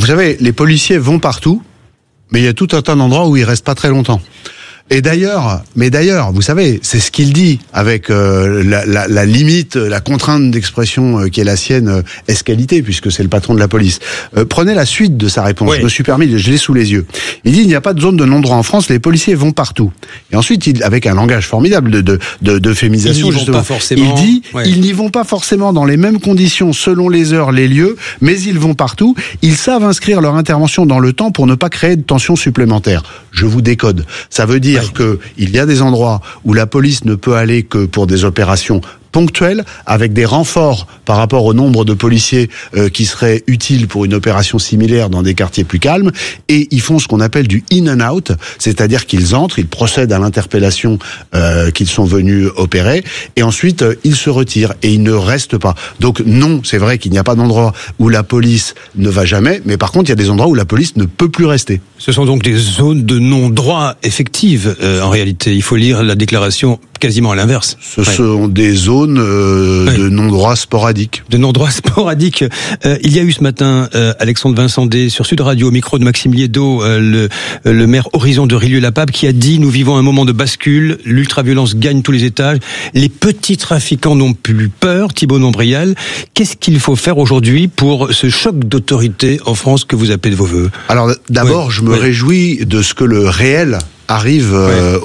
vous savez, les policiers vont partout, mais il y a tout un tas d'endroits où ils restent pas très longtemps. Et d'ailleurs, vous savez, c'est ce qu'il dit avec la limite, la contrainte d'expression qui est la sienne, ès-qualité, puisque c'est le patron de la police. Prenez la suite de sa réponse. Oui. Je me suis permis, je l'ai sous les yeux. Il dit, il n'y a pas de zone de non-droit en France, les policiers vont partout. Et ensuite, avec un langage formidable d'euphémisation, justement, il dit, ils n'y vont pas forcément dans les mêmes conditions, selon les heures, les lieux, mais ils vont partout. Ils savent inscrire leur intervention dans le temps pour ne pas créer de tension supplémentaire. Je vous décode. Ça veut dire qu'il y a des endroits où la police ne peut aller que pour des opérations ponctuelles, avec des renforts par rapport au nombre de policiers qui seraient utiles pour une opération similaire dans des quartiers plus calmes, et ils font ce qu'on appelle du in and out, c'est-à-dire qu'ils entrent, ils procèdent à l'interpellation qu'ils sont venus opérer, et ensuite ils se retirent, et ils ne restent pas. Donc non, c'est vrai qu'il n'y a pas d'endroit où la police ne va jamais, mais par contre il y a des endroits où la police ne peut plus rester. Ce sont donc des zones de non-droit effectives, en réalité. Il faut lire la déclaration quasiment à l'inverse. Ce sont des zones de non-droit sporadiques. De non-droit sporadiques. Il y a eu ce matin Alexandre Vincendé sur Sud Radio, au micro de Maxime Liédot, le maire Horizon de Rieux-la-Pape, qui a dit: nous vivons un moment de bascule, l'ultraviolence gagne tous les étages, les petits trafiquants n'ont plus peur. Thibault Nombrial, qu'est-ce qu'il faut faire aujourd'hui pour ce choc d'autorité en France que vous appelez de vos voeux? Alors d'abord, je me réjouis de ce que le réel arrive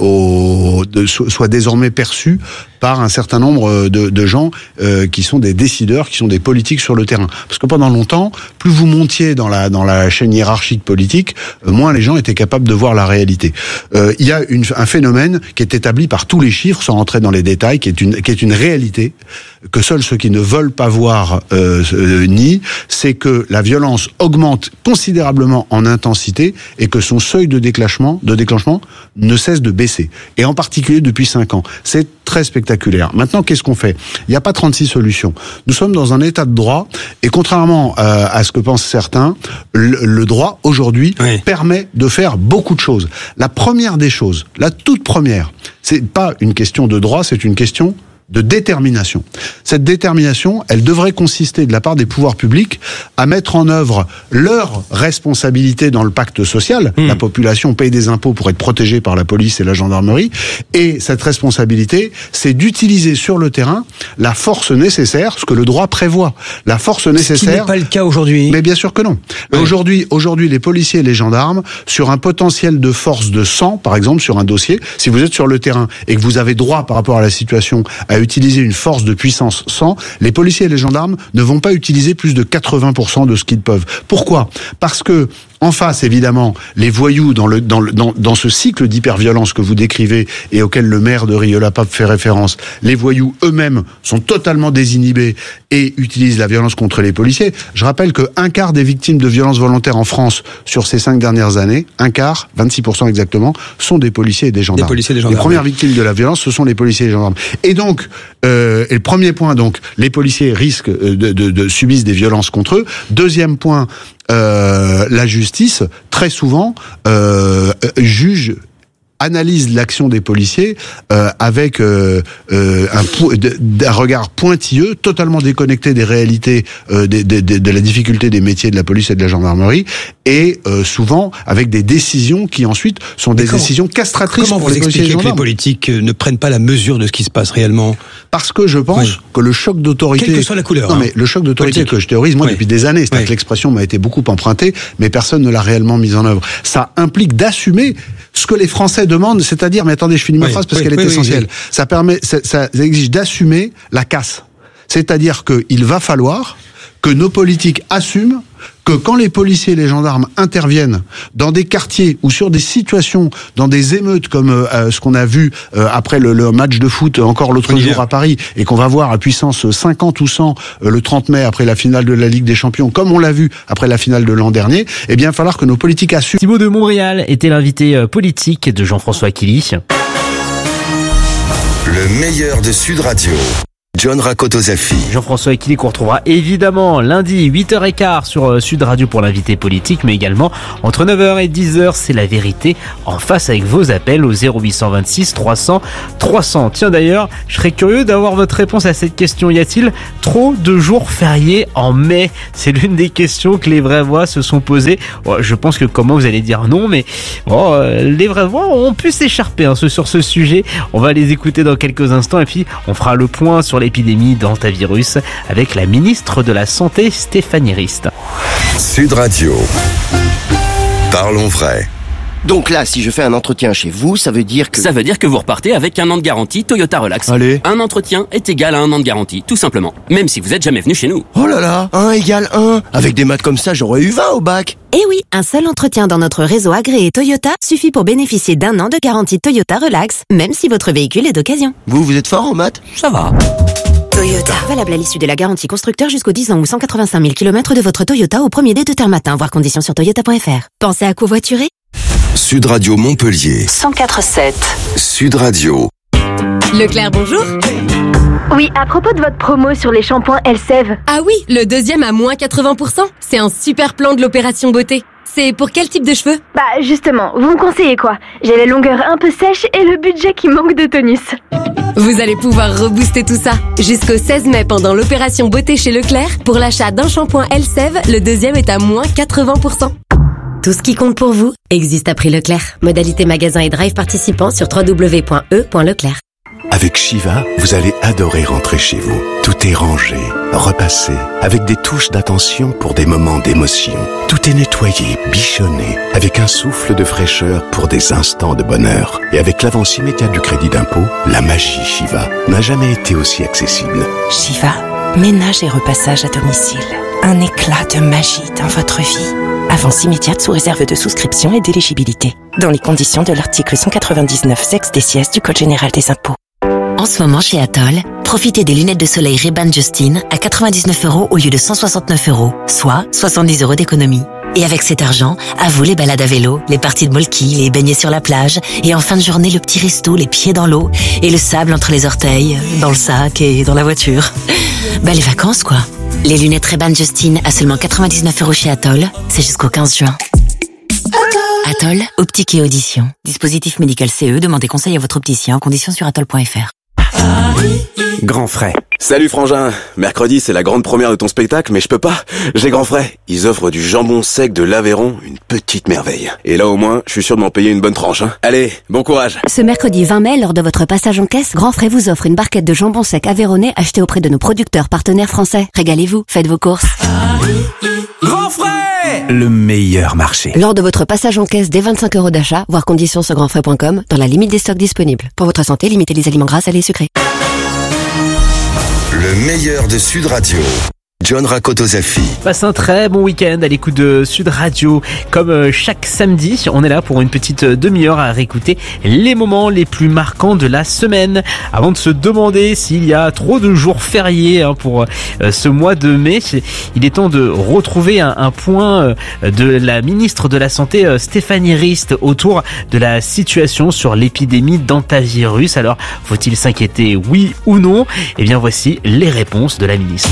soit désormais perçu par un certain nombre de gens qui sont des décideurs, qui sont des politiques sur le terrain. Parce que pendant longtemps, plus vous montiez dans la chaîne hiérarchique politique, moins les gens étaient capables de voir la réalité. Il y a un phénomène qui est établi par tous les chiffres, sans rentrer dans les détails, qui est une réalité que seuls ceux qui ne veulent pas voir nient, c'est que la violence augmente considérablement en intensité et que son seuil de déclenchement ne cesse de baisser. Et en particulier depuis 5 ans. C'est très spectaculaire. Maintenant, qu'est-ce qu'on fait? Il n'y a pas 36 solutions. Nous sommes dans un état de droit, et contrairement à ce que pensent certains, le droit, aujourd'hui, permet de faire beaucoup de choses. La première des choses, la toute première, c'est pas une question de droit, c'est une question de détermination. Cette détermination, elle devrait consister de la part des pouvoirs publics à mettre en œuvre leur responsabilité dans le pacte social. La population paye des impôts pour être protégée par la police et la gendarmerie, et cette responsabilité, c'est d'utiliser sur le terrain la force nécessaire, ce que le droit prévoit. La force nécessaire. Ce qui n'est pas le cas aujourd'hui. Mais bien sûr que non. Oui. Aujourd'hui, les policiers et les gendarmes, sur un potentiel de force de 100, par exemple, sur un dossier, si vous êtes sur le terrain et que vous avez droit par rapport à la situation à utiliser une force de puissance 100, les policiers et les gendarmes ne vont pas utiliser plus de 80% de ce qu'ils peuvent. Pourquoi? Parce que en face, évidemment, les voyous dans ce cycle d'hyperviolence que vous décrivez et auquel le maire de Rieux-la-Pape fait référence, les voyous eux-mêmes sont totalement désinhibés et utilisent la violence contre les policiers. Je rappelle que 1/4 des victimes de violences volontaires en France sur ces 5 dernières années, 1/4, 26% exactement, sont des policiers et des gendarmes. Les premières victimes de la violence, ce sont les policiers et les gendarmes. Et donc, et le premier point, donc, les policiers risquent subissent des violences contre eux. Deuxième point, la justice, très souvent, juge, analyse l'action des policiers avec un regard pointilleux, totalement déconnecté des réalités de la difficulté des métiers de la police et de la gendarmerie, et souvent avec des décisions qui ensuite sont des décisions castratrices pour les policiers et les gendarmes. Comment vous expliquez que les politiques ne prennent pas la mesure de ce qui se passe réellement? Parce que je pense que le choc d'autorité... Quelle que soit la couleur. Non, mais le choc d'autorité que je théorise, moi, depuis des années, c'est-à-dire que l'expression m'a été beaucoup empruntée, mais personne ne l'a réellement mise en œuvre. Ça implique d'assumer ce que les Français demandent, c'est-à-dire, mais attendez, je finis ma phrase parce qu'elle est essentielle. Ça exige d'assumer la casse. C'est-à-dire qu'il va falloir que nos politiques assument que quand les policiers et les gendarmes interviennent dans des quartiers ou sur des situations, dans des émeutes comme ce qu'on a vu après le match de foot encore l'autre jour à Paris, et qu'on va voir à puissance 50 ou 100 le 30 mai après la finale de la Ligue des Champions, comme on l'a vu après la finale de l'an dernier, eh bien il va falloir que nos politiques assument. Thibault de Montbrial était l'invité politique de Jean-François Killy. Le meilleur de Sud Radio. John Rakotozafi. Jean-François Equili qu'on retrouvera évidemment lundi 8h15 sur Sud Radio pour l'invité politique, mais également entre 9h et 10h, c'est la vérité en face avec vos appels au 0826 300 300. Tiens d'ailleurs, je serais curieux d'avoir votre réponse à cette question. Y a-t-il trop de jours fériés en mai? C'est l'une des questions que les vraies voix se sont posées. Bon, je pense que comment vous allez dire non, mais bon, les vraies voix ont pu s'écharper sur ce sujet. On va les écouter dans quelques instants et puis on fera le point sur l'épidémie d'hantavirus avec la ministre de la Santé, Stéphanie Rist. Sud Radio. Parlons vrai. Donc là, si je fais un entretien chez vous, ça veut dire que vous repartez avec 1 an de garantie Toyota Relax. Allez. Un entretien est égal à 1 an de garantie, tout simplement. Même si vous êtes jamais venu chez nous. Oh là là, 1 égale 1. Avec des maths comme ça, j'aurais eu 20 au bac. Eh oui, un seul entretien dans notre réseau agréé Toyota suffit pour bénéficier d'1 an de garantie Toyota Relax, même si votre véhicule est d'occasion. Vous êtes fort en maths? Ça va. Toyota. Valable à l'issue de la garantie constructeur jusqu'aux 10 ans ou 185 000 km de votre Toyota au premier des 2 termes matin, voir conditions sur toyota.fr. Pensez à covoiturer? Sud Radio Montpellier. 104.7. Sud Radio. Leclerc, bonjour. Oui, à propos de votre promo sur les shampoings Elseve. Ah oui, le deuxième à moins 80%. C'est un super plan de l'opération beauté. C'est pour quel type de cheveux? Bah justement, vous me conseillez quoi? J'ai les longueurs un peu sèches et le budget qui manque de tonus. Vous allez pouvoir rebooster tout ça. Jusqu'au 16 mai pendant l'opération beauté chez Leclerc, pour l'achat d'un shampoing Elseve, le deuxième est à moins 80%. Tout ce qui compte pour vous existe à prix Leclerc. Modalité magasin et drive participant sur www.e.leclerc. Avec Shiva, vous allez adorer rentrer chez vous. Tout est rangé, repassé, avec des touches d'attention pour des moments d'émotion. Tout est nettoyé, bichonné, avec un souffle de fraîcheur pour des instants de bonheur. Et avec l'avance immédiate du crédit d'impôt, la magie Shiva n'a jamais été aussi accessible. Shiva, ménage et repassage à domicile. Un éclat de magie dans votre vie. Avance immédiate sous réserve de souscription et d'éligibilité. Dans les conditions de l'article 199 sex des sièges du Code général des impôts. En ce moment, chez Atoll, profitez des lunettes de soleil Ray-Ban Justine à 99 € au lieu de 169 €, soit 70 € d'économie. Et avec cet argent, à vous les balades à vélo, les parties de molki, les baignets sur la plage, et en fin de journée, le petit resto, les pieds dans l'eau, et le sable entre les orteils, dans le sac et dans la voiture. Bah, les vacances, quoi. Les lunettes Ray-Ban Justine à seulement 99 € chez Atoll, c'est jusqu'au 15 juin. Atoll, optique et audition. Dispositif médical CE, demandez conseil à votre opticien, conditions sur atoll.fr. Grand frais. Salut frangin, mercredi c'est la grande première de ton spectacle, mais je peux pas, j'ai grand frais. Ils offrent du jambon sec de l'Aveyron, une petite merveille. Et là au moins, je suis sûr de m'en payer une bonne tranche. Allez, bon courage. Ce mercredi 20 mai, lors de votre passage en caisse, Grand Frais vous offre une barquette de jambon sec aveyronnais achetée auprès de nos producteurs partenaires français. Régalez-vous, faites vos courses. Grand frais, le meilleur marché. Lors de votre passage en caisse dès 25 € d'achat, voir conditions sur grandfrais.com, dans la limite des stocks disponibles. Pour votre santé, limitez les aliments gras, salés et sucrés. Le meilleur de Sud Radio. John Rakotozafi. Passe un très bon week-end à l'écoute de Sud Radio. Comme chaque samedi, on est là pour une petite demi-heure à réécouter les moments les plus marquants de la semaine. Avant de se demander s'il y a trop de jours fériés pour ce mois de mai, il est temps de retrouver un point de la ministre de la Santé, Stéphanie Rist, autour de la situation sur l'épidémie d'hantavirus. Alors, faut-il s'inquiéter, oui ou non? Eh bien, voici les réponses de la ministre.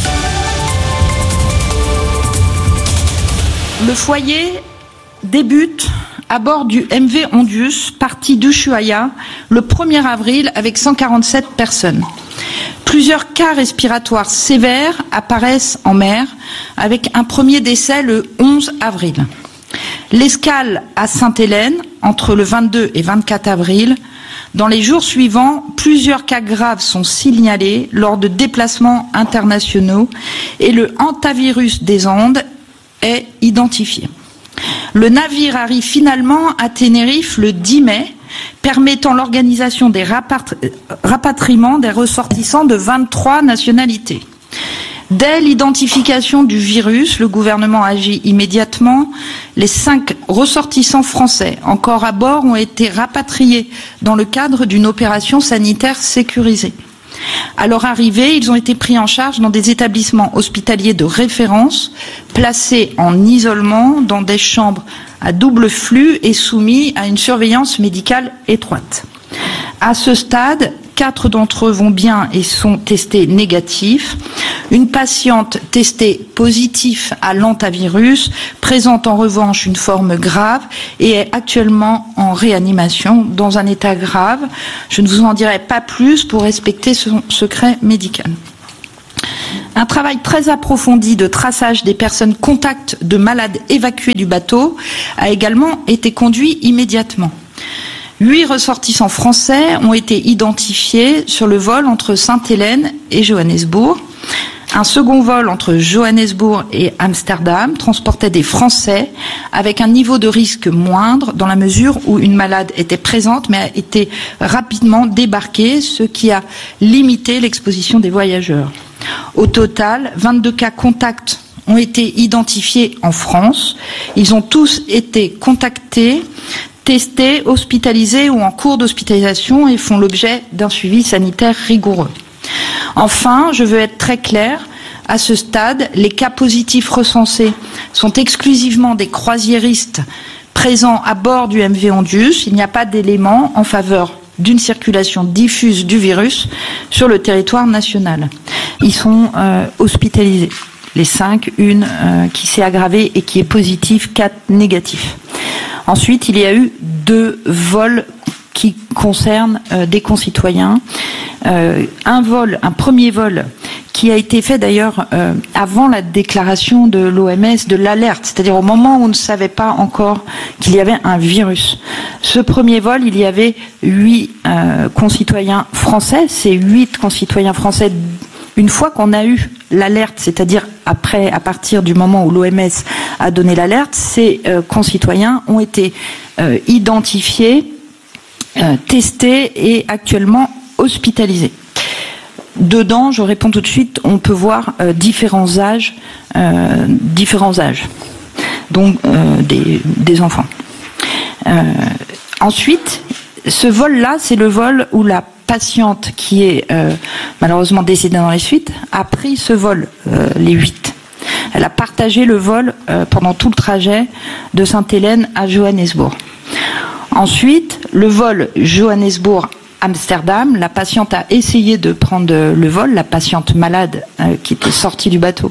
Le foyer débute à bord du MV Ondius, parti d'Ushuaïa, le 1er avril avec 147 personnes. Plusieurs cas respiratoires sévères apparaissent en mer, avec un premier décès le 11 avril. L'escale à Sainte-Hélène, entre le 22 et 24 avril. Dans les jours suivants, plusieurs cas graves sont signalés lors de déplacements internationaux et le hantavirus des Andes est identifié. Le navire arrive finalement à Tenerife le 10 mai, permettant l'organisation des rapatriements des ressortissants de 23 nationalités. Dès l'identification du virus, le gouvernement agit immédiatement. Les 5 ressortissants français encore à bord ont été rapatriés dans le cadre d'une opération sanitaire sécurisée. À leur arrivée, ils ont été pris en charge dans des établissements hospitaliers de référence, placés en isolement dans des chambres à double flux et soumis à une surveillance médicale étroite. À ce stade, 4 d'entre eux vont bien et sont testés négatifs. Une patiente testée positive à l'hantavirus présente en revanche une forme grave et est actuellement en réanimation dans un état grave. Je ne vous en dirai pas plus pour respecter son secret médical. Un travail très approfondi de traçage des personnes contacts de malades évacués du bateau a également été conduit immédiatement. 8 ressortissants français ont été identifiés sur le vol entre Sainte-Hélène et Johannesburg. Un second vol entre Johannesburg et Amsterdam transportait des Français avec un niveau de risque moindre dans la mesure où une malade était présente mais a été rapidement débarquée, ce qui a limité l'exposition des voyageurs. Au total, 22 cas contacts ont été identifiés en France. Ils ont tous été contactés, testés, hospitalisés ou en cours d'hospitalisation et font l'objet d'un suivi sanitaire rigoureux. Enfin, je veux être très clair, à ce stade, les cas positifs recensés sont exclusivement des croisiéristes présents à bord du MV Ondius. Il n'y a pas d'éléments en faveur d'une circulation diffuse du virus sur le territoire national. Ils sont hospitalisés. Les 5, une qui s'est aggravée et qui est positive, 4 négatifs. Ensuite, il y a eu 2 vols qui concernent des concitoyens. Un premier vol qui a été fait d'ailleurs avant la déclaration de l'OMS de l'alerte, c'est-à-dire au moment où on ne savait pas encore qu'il y avait un virus. Ce premier vol, il y avait 8 concitoyens français. Ces 8 concitoyens français, une fois qu'on a eu l'alerte, c'est-à-dire après, à partir du moment où l'OMS a donné l'alerte, ces concitoyens ont été identifiés, testés et actuellement hospitalisés. Dedans, je réponds tout de suite, on peut voir différents âges, donc des enfants. Ensuite, ce vol-là, c'est le vol où la patiente qui est malheureusement décédée dans les suites a pris ce vol, les 8. Elle a partagé le vol pendant tout le trajet de Sainte-Hélène à Johannesburg. Ensuite, le vol Johannesburg-Amsterdam, la patiente a essayé de prendre le vol, la patiente malade qui était sortie du bateau,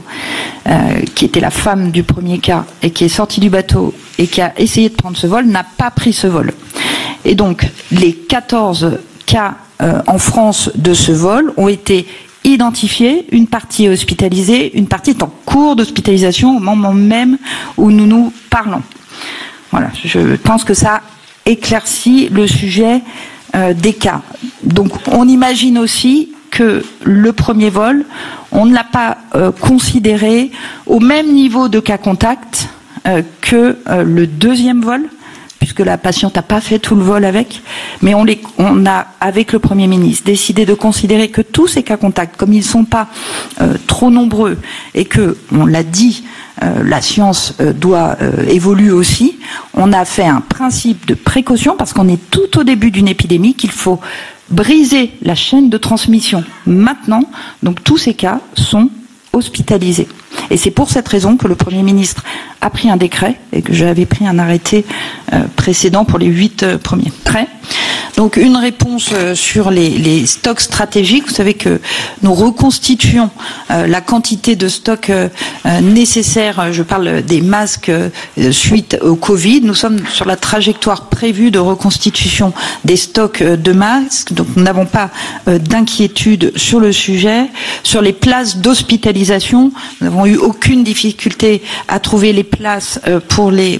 qui était la femme du premier cas et qui est sortie du bateau et qui a essayé de prendre ce vol, n'a pas pris ce vol. Et donc, les 14 cas en France de ce vol ont été identifiés, une partie est hospitalisée, une partie est en cours d'hospitalisation au moment même où nous nous parlons. Voilà, je pense que ça éclaircit le sujet des cas. Donc on imagine aussi que le premier vol, on ne l'a pas considéré au même niveau de cas contact que le deuxième vol, puisque la patiente n'a pas fait tout le vol avec, mais on a, avec le Premier ministre, décidé de considérer que tous ces cas contacts, comme ils ne sont pas trop nombreux, et que, on l'a dit, la science doit évoluer aussi, on a fait un principe de précaution, parce qu'on est tout au début d'une épidémie, qu'il faut briser la chaîne de transmission maintenant, donc tous ces cas sont hospitalisés. Et c'est pour cette raison que le Premier ministre a pris un décret et que j'avais pris un arrêté précédent pour les 8 premiers. Prêt ? Donc une réponse sur les stocks stratégiques. Vous savez que nous reconstituons la quantité de stocks nécessaires. Je parle des masques suite au Covid. Nous sommes sur la trajectoire prévue de reconstitution des stocks de masques. Donc nous n'avons pas d'inquiétude sur le sujet. Sur les places d'hospitalisation, nous n'avons eu aucune difficulté à trouver les places pour les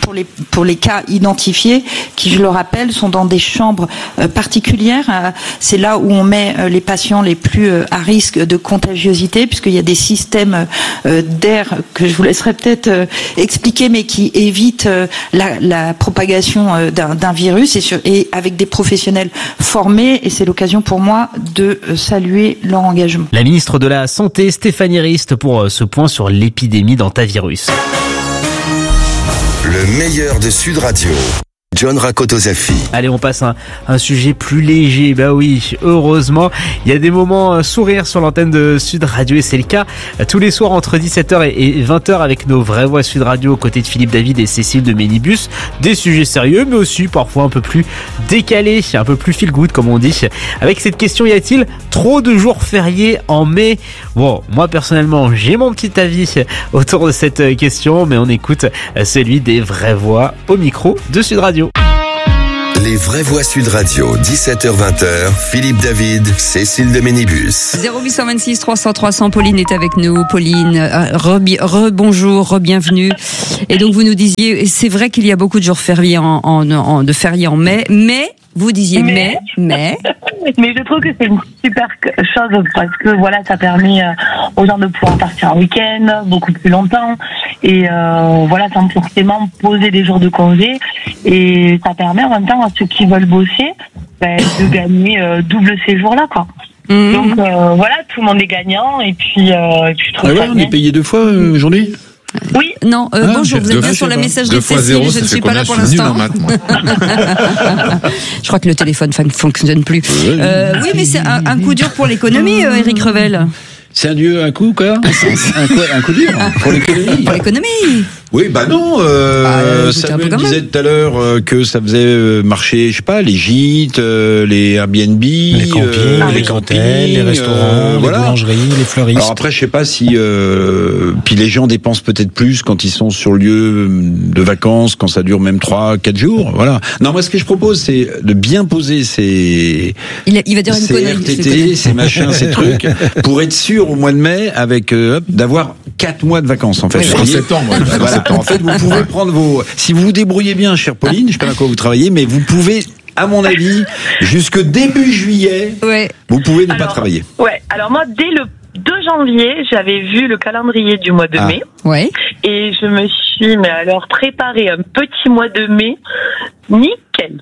cas identifiés, qui, je le rappelle, sont dans des chambres particulières. C'est là où on met les patients les plus à risque de contagiosité, puisqu'il y a des systèmes d'air que je vous laisserai peut-être expliquer, mais qui évitent la propagation d'un virus, et avec des professionnels formés, et c'est l'occasion pour moi de saluer leur engagement. La ministre de la Santé, Stéphanie Rist, pour ce point sur l'épidémie d'hantavirus. Le meilleur de Sud Radio. John Rakotozafi. Allez, on passe à un sujet plus léger. Bah oui, heureusement, il y a des moments sourires sur l'antenne de Sud Radio et c'est le cas tous les soirs entre 17h et 20h avec nos vraies voix Sud Radio aux côtés de Philippe David et Cécile de Ménibus. Des sujets sérieux, mais aussi parfois un peu plus décalés, un peu plus feel good comme on dit. Avec cette question, y a-t-il trop de jours fériés en mai? Bon, moi personnellement, j'ai mon petit avis autour de cette question, mais on écoute celui des vraies voix au micro de Sud Radio. Les vraies voix Sud Radio, 17h-20h, Philippe David, Cécile de Ménibus. 0826 300 300, Pauline est avec nous. Pauline, bonjour, bienvenue. Et donc vous nous disiez, c'est vrai qu'il y a beaucoup de jours fériés de fériés en mai, mais vous disiez mais je trouve que c'est une super chose parce que voilà, ça permet aux gens de pouvoir partir en week-end beaucoup plus longtemps et voilà, sans forcément poser des jours de congé, et ça permet en même temps à ceux qui veulent bosser de gagner double ces jours-là, quoi. Donc voilà, tout le monde est gagnant et puis je trouve ça on est payé 2 fois aujourd'hui. Oui. Non, bonjour, vous êtes bien sur la messagerie de Cécile, je ne suis pas là pour l'instant. Je crois que le téléphone ne fonctionne plus. Oui, mais c'est un coup dur pour l'économie, Éric Revel. C'est un coup, quoi? Un coup dur pour l'économie. Pour l'économie. Oui, non. Samuel disait tout à l'heure que ça faisait marcher, je sais pas, les gîtes, les Airbnb, les campings, les restaurants, les boulangeries, les fleuristes. Alors après, je sais pas si puis les gens dépensent peut-être plus quand ils sont sur le lieu de vacances, quand ça dure même 3-4 jours. Voilà. Non, moi ce que je propose, c'est de bien poser ces il va dire une connerie, RTT, ces machins, ces trucs, pour être sûr au mois de mai avec d'avoir 4 mois de vacances en fait. En septembre. Voilà. En fait, vous pouvez prendre si vous vous débrouillez bien, chère Pauline, je sais pas à quoi vous travaillez, mais vous pouvez, à mon avis, jusque début juillet, vous pouvez ne pas travailler. Ouais. Alors moi, dès le 2 janvier, j'avais vu le calendrier du mois de mai. Ouais. Et je me suis, préparé un petit mois de mai, nickel.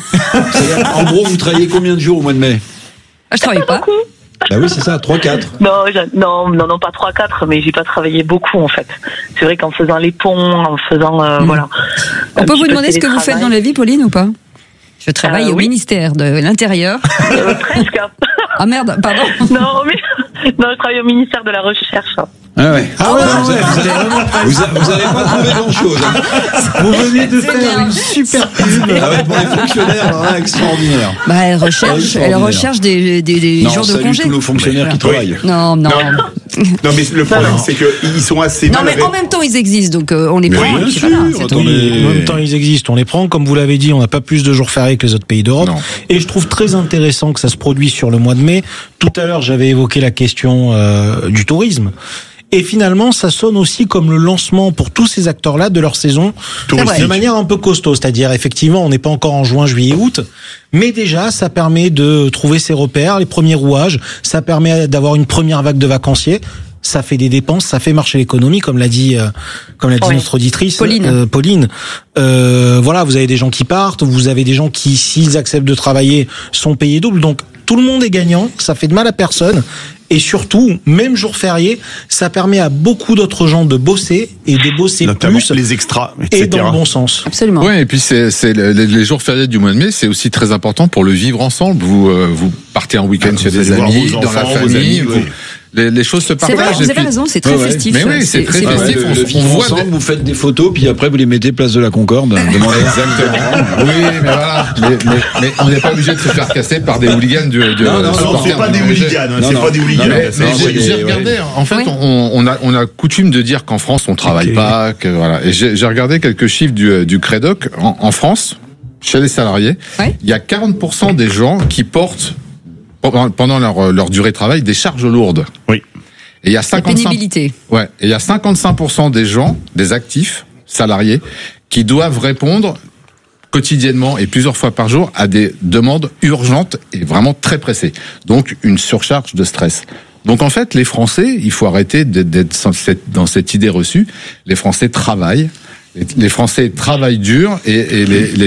En gros, vous travaillez combien de jours au mois de mai? Je travaille pas. Beaucoup. Bah oui, c'est ça, 3-4. Non, pas 3-4, mais j'ai pas travaillé beaucoup, en fait. C'est vrai qu'en faisant les ponts, en faisant, voilà. On peut vous demander ce que vous faites dans la vie, Pauline, ou pas? Je travaille au ministère de l'Intérieur. Presque. Ah merde, pardon. Non, je travaille au ministère de la Recherche. Ah ouais. Vous allez pas trouver grand chose. Vous venez de faire une super pub. Pour les fonctionnaires, extraordinaire. Elle recherche des jours de congé. Tous nos fonctionnaires qui travaillent. Non. Non, mais le problème, c'est qu'ils sont assez Non, mais en même temps, ils existent, donc on les prend. Bien sûr. En même temps, ils existent, on les prend. Comme vous l'avez dit, on n'a pas plus de jours fériés que les autres pays d'Europe. Et je trouve très intéressant que ça se produise sur le mois de mai. Tout à l'heure, j'avais évoqué la question du tourisme. Et finalement, ça sonne aussi comme le lancement pour tous ces acteurs-là de leur saison de manière un peu costaud. C'est-à-dire, effectivement, on n'est pas encore en juin, juillet, août, mais déjà, ça permet de trouver ses repères, les premiers rouages. Ça permet d'avoir une première vague de vacanciers. Ça fait des dépenses, ça fait marcher l'économie, comme l'a dit notre auditrice Pauline. Voilà, vous avez des gens qui partent, vous avez des gens qui, s'ils acceptent de travailler, sont payés double. Donc, tout le monde est gagnant, ça fait de mal à personne. Et surtout, même jour férié, ça permet à beaucoup d'autres gens de bosser et de bosser notamment plus, les extras, etc. Et dans le bon sens. Absolument. Ouais, et puis c'est les jours fériés du mois de mai, c'est aussi très important pour le vivre ensemble. Vous partez en week-end chez des amis, dans la famille. Les choses se partagent. C'est vrai, vous avez raison, c'est très festif. Mais oui, c'est très festif. On voit ensemble, vous faites des photos, puis après vous les mettez place de la Concorde. Exactement. Oui, mais voilà. Mais on n'est pas obligé de se faire casser par des hooligans Non, c'est pas des hooligans. C'est pas des hooligans. Mais j'ai regardé. En fait, on a coutume de dire qu'en France on travaille pas. Que voilà. Et j'ai regardé quelques chiffres du Crédoc en France, chez les salariés. Il y a 40% des gens qui portent pendant leur durée de travail des charges lourdes. Oui. Et il y a 55. Pénibilité. Ouais. Et il y a 55% des gens, des actifs salariés, qui doivent répondre quotidiennement et plusieurs fois par jour à des demandes urgentes et vraiment très pressées. Donc une surcharge de stress. Donc en fait, les Français, il faut arrêter d'être dans cette idée reçue. Les Français travaillent. Les Français travaillent dur et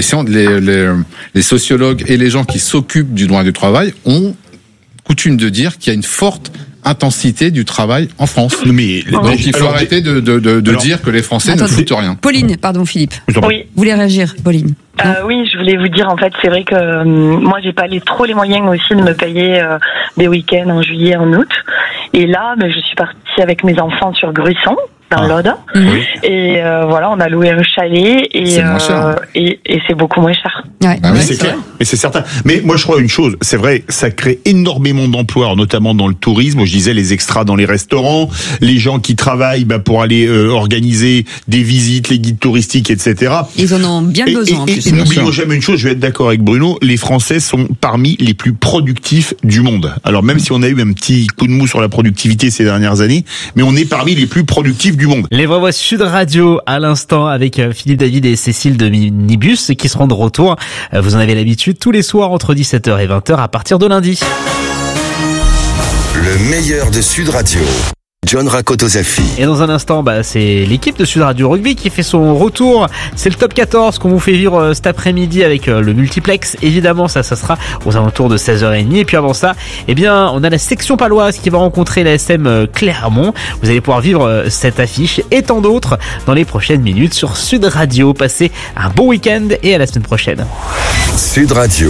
les sociologues et les gens qui s'occupent du droit du travail ont coutume de dire qu'il y a une forte intensité du travail en France. Mais, donc il faut arrêter de dire que les Français ne foutent rien. Pauline, pardon Philippe. Oui. Vous voulez réagir, Pauline? Oui, je voulais vous dire, en fait, c'est vrai que moi, j'ai pas trop les moyens aussi de me payer des week-ends en juillet, en août. Et là, je suis partie avec mes enfants sur Gruisson, dans l'Aude. Et voilà, on a loué un chalet et c'est moins cher. Et c'est beaucoup moins cher. Ouais. Ah oui, c'est clair, mais c'est certain. Mais moi, je crois une chose, c'est vrai, ça crée énormément d'emplois, notamment dans le tourisme. Je disais les extras dans les restaurants, les gens qui travaillent pour aller organiser des visites, les guides touristiques, etc. Ils en ont bien besoin. Et n'oublions jamais une chose, je vais être d'accord avec Bruno, les Français sont parmi les plus productifs du monde. Alors même si on a eu un petit coup de mou sur la productivité ces dernières années, mais on est parmi les plus productifs du monde. Les Vraies Voix Sud Radio à l'instant avec Philippe David et Cécile de Minibus qui seront de retour. Vous en avez l'habitude tous les soirs entre 17h et 20h à partir de lundi. Le meilleur de Sud Radio. John Rakotozafi. Et dans un instant, c'est l'équipe de Sud Radio Rugby qui fait son retour. C'est le top 14 qu'on vous fait vivre cet après-midi avec le multiplex. Évidemment, ça sera aux alentours de 16h30. Et puis avant ça, on a la section paloise qui va rencontrer la SM Clermont. Vous allez pouvoir vivre cette affiche et tant d'autres dans les prochaines minutes sur Sud Radio. Passez un bon week-end et à la semaine prochaine. Sud Radio.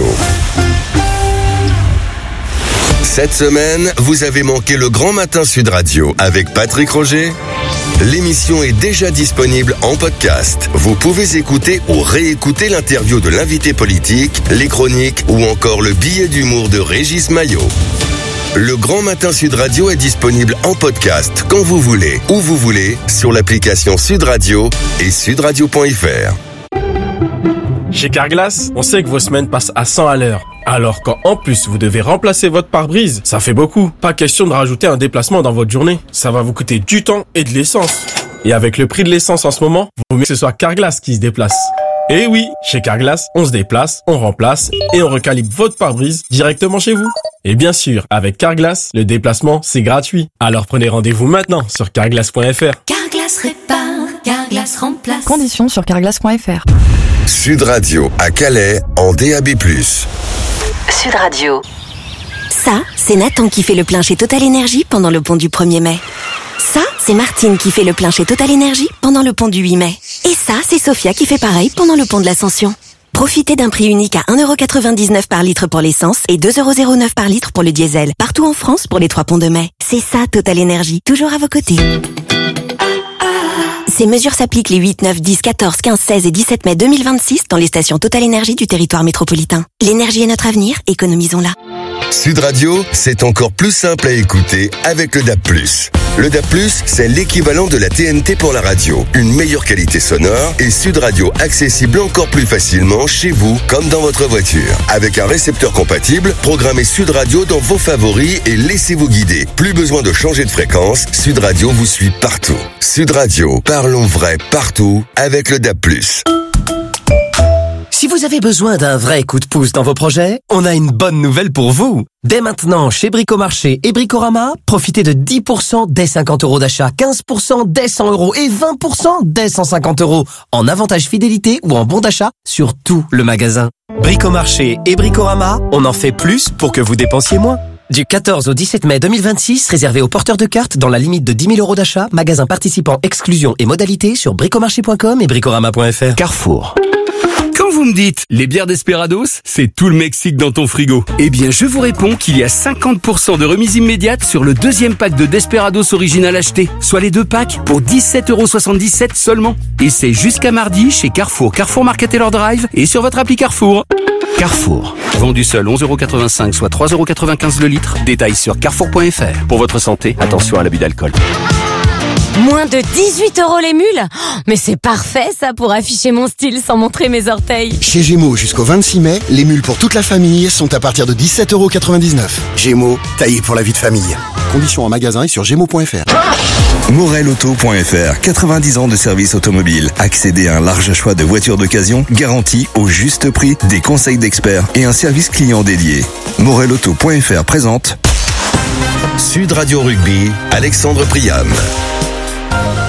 Cette semaine, vous avez manqué le Grand Matin Sud Radio avec Patrick Roger. L'émission est déjà disponible en podcast. Vous pouvez écouter ou réécouter l'interview de l'invité politique, les chroniques ou encore le billet d'humour de Régis Maillot. Le Grand Matin Sud Radio est disponible en podcast quand vous voulez, où vous voulez, sur l'application Sud Radio et sudradio.fr. Chez Carglass, on sait que vos semaines passent à 100 à l'heure. Alors quand en plus vous devez remplacer votre pare-brise, ça fait beaucoup. Pas question de rajouter un déplacement dans votre journée. Ça va vous coûter du temps et de l'essence. Et avec le prix de l'essence en ce moment, vaut mieux que ce soit Carglass qui se déplace. Et oui, chez Carglass, on se déplace, on remplace et on recalibre votre pare-brise directement chez vous. Et bien sûr, avec Carglass, le déplacement, c'est gratuit. Alors prenez rendez-vous maintenant sur carglass.fr. Carglass répare, Carglass remplace. Conditions sur carglass.fr. Sud Radio à Calais en DAB+. Sud Radio. Ça, c'est Nathan qui fait le plein chez Total Énergie pendant le pont du 1er mai. Ça, c'est Martine qui fait le plein chez Total Énergie pendant le pont du 8 mai. Et ça, c'est Sophia qui fait pareil pendant le pont de l'Ascension. Profitez d'un prix unique à 1,99€ par litre pour l'essence et 2,09€ par litre pour le diesel. Partout en France pour les 3 ponts de mai. C'est ça, Total Énergie. Toujours à vos côtés. Ces mesures s'appliquent les 8, 9, 10, 14, 15, 16 et 17 mai 2026 dans les stations Total Énergie du territoire métropolitain. L'énergie est notre avenir, économisons-la. Sud Radio, c'est encore plus simple à écouter avec le DAB+. Le DAB+, c'est l'équivalent de la TNT pour la radio. Une meilleure qualité sonore et Sud Radio accessible encore plus facilement chez vous comme dans votre voiture. Avec un récepteur compatible, programmez Sud Radio dans vos favoris et laissez-vous guider. Plus besoin de changer de fréquence, Sud Radio vous suit partout. Sud Radio, parlons vrai partout avec le DAB+. Si vous avez besoin d'un vrai coup de pouce dans vos projets, on a une bonne nouvelle pour vous. Dès maintenant, chez Bricomarché et Bricorama, profitez de 10% dès 50€ d'achat, 15% dès 100€ et 20% dès 150€ en avantage fidélité ou en bon d'achat sur tout le magasin. Bricomarché et Bricorama, on en fait plus pour que vous dépensiez moins. Du 14 au 17 mai 2026, réservé aux porteurs de cartes dans la limite de 10 000€ d'achat, magasin participant, exclusion et modalités sur bricomarché.com et bricorama.fr. Carrefour. Quand vous me dites les bières Desperados, c'est tout le Mexique dans ton frigo. Eh bien, je vous réponds qu'il y a 50% de remise immédiate sur le deuxième pack de Desperados original acheté, soit les 2 packs pour 17,77€ seulement. Et c'est jusqu'à mardi chez Carrefour, Carrefour Market Taylor Drive et sur votre appli Carrefour. Carrefour. Vendu seul 11,85€, soit 3,95€ le litre. Détails sur carrefour.fr. Pour votre santé, attention à l'abus d'alcool. Moins de 18€ les mules? Mais c'est parfait ça pour afficher mon style sans montrer mes orteils. Chez Gémeaux jusqu'au 26 mai, les mules pour toute la famille sont à partir de 17,99€. Gémeaux, taillé pour la vie de famille. Conditions en magasin et sur gémeaux.fr. Morelauto.fr, 90 ans de service automobile. Accédez à un large choix de voitures d'occasion, garanties au juste prix, des conseils d'experts et un service client dédié. Morelauto.fr présente Sud Radio Rugby, Alexandre Priam.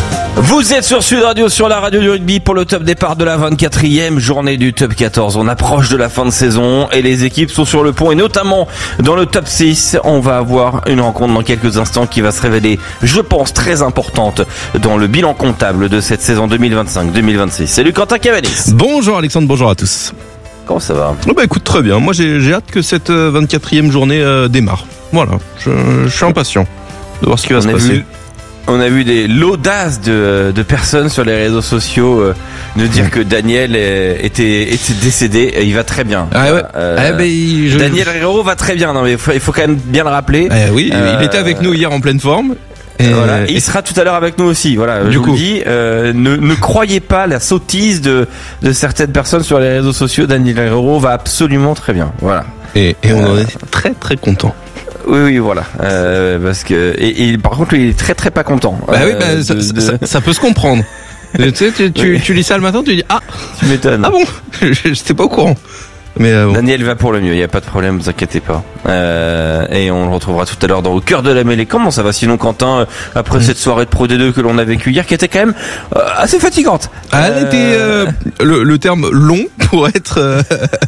Vous êtes sur Sud Radio, sur la radio du rugby pour le top départ de la 24e journée du top 14. On approche de la fin de saison et les équipes sont sur le pont et notamment dans le top 6. On va avoir une rencontre dans quelques instants qui va se révéler, je pense, très importante dans le bilan comptable de cette saison 2025-2026. Salut Quentin Cavanis. Bonjour Alexandre, bonjour à tous. Comment ça va ? Écoute, très bien. Moi j'ai hâte que cette 24e journée démarre. Voilà, je suis impatient de voir ce qui va se passer. On a vu l'audace de personnes sur les réseaux sociaux de dire que Daniel était décédé. Et il va très bien. Ah ouais. Daniel Herrero va très bien. Non mais il faut quand même bien le rappeler. Oui, il était avec nous hier en pleine forme. Et il sera tout à l'heure avec nous aussi. Voilà. Je vous le dis, ne croyez pas la sottise de certaines personnes sur les réseaux sociaux. Daniel Herrero va absolument très bien. Voilà. Et on en est très très content. Oui, voilà. Parce que et par contre, il est très très pas content. Ça peut se comprendre. Tu sais, tu lis ça le matin, tu dis tu m'étonnes. Ah bon, j'étais pas au courant. Mais Daniel va pour le mieux, il y a pas de problème, vous inquiétez pas. Et on le retrouvera tout à l'heure dans Au cœur de la mêlée. Comment ça va sinon Quentin après cette soirée de Pro D2 que l'on a vécue hier, qui était quand même assez fatigante. Elle était le terme long pour être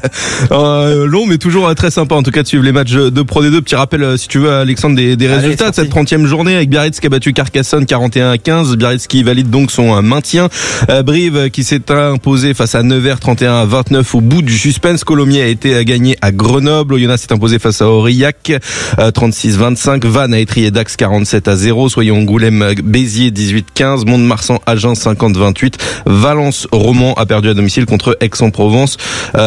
long, mais toujours très sympa en tout cas de suivre les matchs de Pro D2. Petit rappel si tu veux Alexandre des résultats de cette 30e journée avec Biarritz qui a battu Carcassonne 41-15. Biarritz qui valide donc son maintien. Brive qui s'est imposé face à Nevers 31-29 au bout du suspense. Colomiers a été gagné à Grenoble. Oyonnax s'est imposé face à Aurillac 36-25. Vannes a étrié Dax 47-0. Soyons-Angoulême Béziers 18-15. Mont-de-Marsan Agen 50-28. Valence Romans a perdu à domicile contre Aix-en-Provence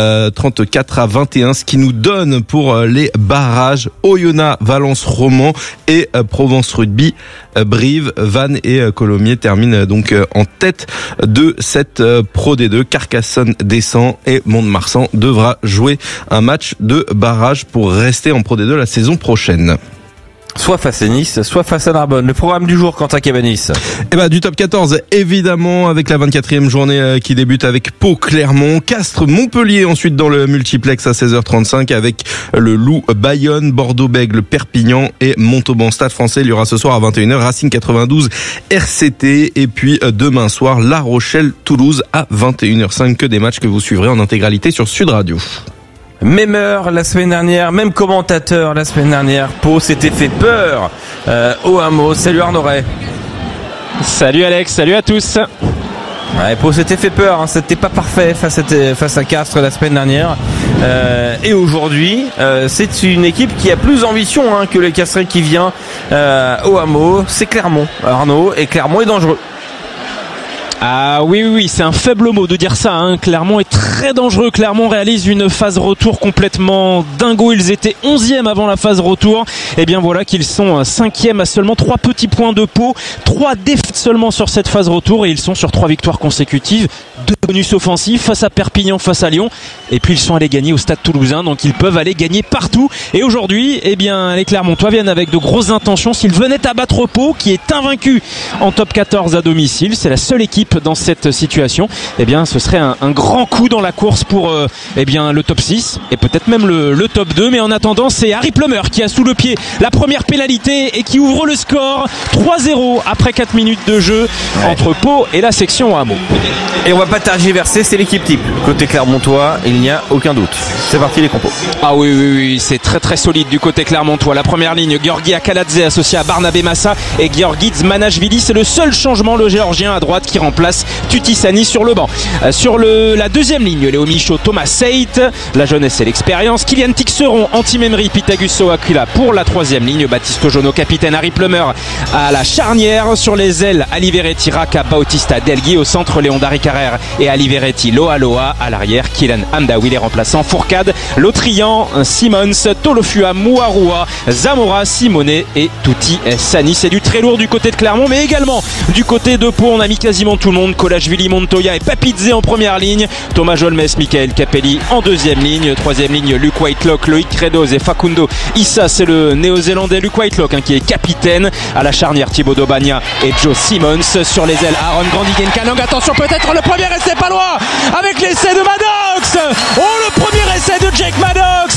34-21. Ce qui nous donne pour les barrages Oyonnax, Valence Romans et Provence Rugby. Brive, Vannes et Colomiers terminent donc en tête de cette Pro D2. Carcassonne descend et Mont-de-Marsan devra jouer un match de barrage pour rester en Pro D2 la saison prochaine. Soit face à Nice, soit face à Narbonne. Le programme du jour, Quentin Cabanis. Du top 14, évidemment, avec la 24e journée qui débute avec Pau, Clermont, Castres, Montpellier, ensuite dans le multiplex à 16h35 avec le Loup, Bayonne, Bordeaux-Bègles, Perpignan et Montauban. Stade Français, il y aura ce soir à 21h Racing 92, RCT et puis demain soir La Rochelle, Toulouse à 21h05. Que des matchs que vous suivrez en intégralité sur Sud Radio. Même heure la semaine dernière, même commentateur la semaine dernière. Pau s'était fait peur au hameau. Salut Arnaud Ray. Salut Alex, salut à tous. Ouais, Pau s'était fait peur, c'était pas parfait face à Castres la semaine dernière. Et aujourd'hui, c'est une équipe qui a plus d'ambition que les Castrés qui vient au hameau. C'est Clermont, Arnaud, et Clermont est dangereux. Ah oui, c'est un faible mot de dire ça. Clermont est très dangereux. Clermont réalise une phase retour complètement dingo. Ils étaient 11e avant la phase retour. Et bien voilà qu'ils sont 5e à seulement 3 petits points de Pau. 3 défaites seulement sur cette phase retour et ils sont sur 3 victoires consécutives. 2 bonus offensifs face à Perpignan, face à Lyon. Et puis ils sont allés gagner au Stade Toulousain. Donc ils peuvent aller gagner partout. Et aujourd'hui, les Clermontois viennent avec de grosses intentions. S'ils venaient à battre Pau, qui est invaincu en top 14 à domicile, c'est la seule équipe dans cette situation, ce serait un grand coup dans la course pour le top 6 et peut-être même le top 2. Mais en attendant, c'est Harry Plummer qui a sous le pied la première pénalité et qui ouvre le score 3-0 après 4 minutes de jeu entre Pau et la section hameau. Et on va pas tergiverser, c'est l'équipe type. Côté clermontois, il n'y a aucun doute. C'est parti les compos. Ah oui, c'est très très solide du côté clermontois. La première ligne, Georgi Akaladze associé à Barnabé Massa et Georgi Zmanashvili. C'est le seul changement, le géorgien à droite qui remplace Tutisani sur le banc. Sur la deuxième ligne, Léo Michaud, Thomas Seit, la jeunesse et l'expérience. Kylian Tixeron, Anti-Memri, Pitagusso Aquila pour la troisième ligne. Baptiste Jono, capitaine. Harry Plummer à la charnière. Sur les ailes, Aliveretti, Raka, Bautista, Delgui. Au centre, Léon Darry-Carrère et Aliveretti, Loa. À l'arrière, Kylian Hamdaoui, les remplaçants. Fourcade, Lotrian, Simons, Tolofua, Mouaroua, Zamora, Simonet et Tuti Sani. C'est du très lourd du côté de Clermont, mais également du côté de Pau. On a mis quasiment tout le monde. Kolashvili, Montoya et Papidze en première ligne. Thomas Jolmes, Michael Capelli en deuxième ligne. Troisième ligne, Luke Whitelock, Loïc Credos et Facundo Issa. C'est le néo-zélandais Luke Whitelock qui est capitaine. À la charnière, Thibaut Dobagna et Joe Simmons. Sur les ailes, Aaron Grandigen-Kanong. Attention, peut-être le premier essai pas loin avec l'essai de Maddox. Oh, le premier essai de Jake Maddox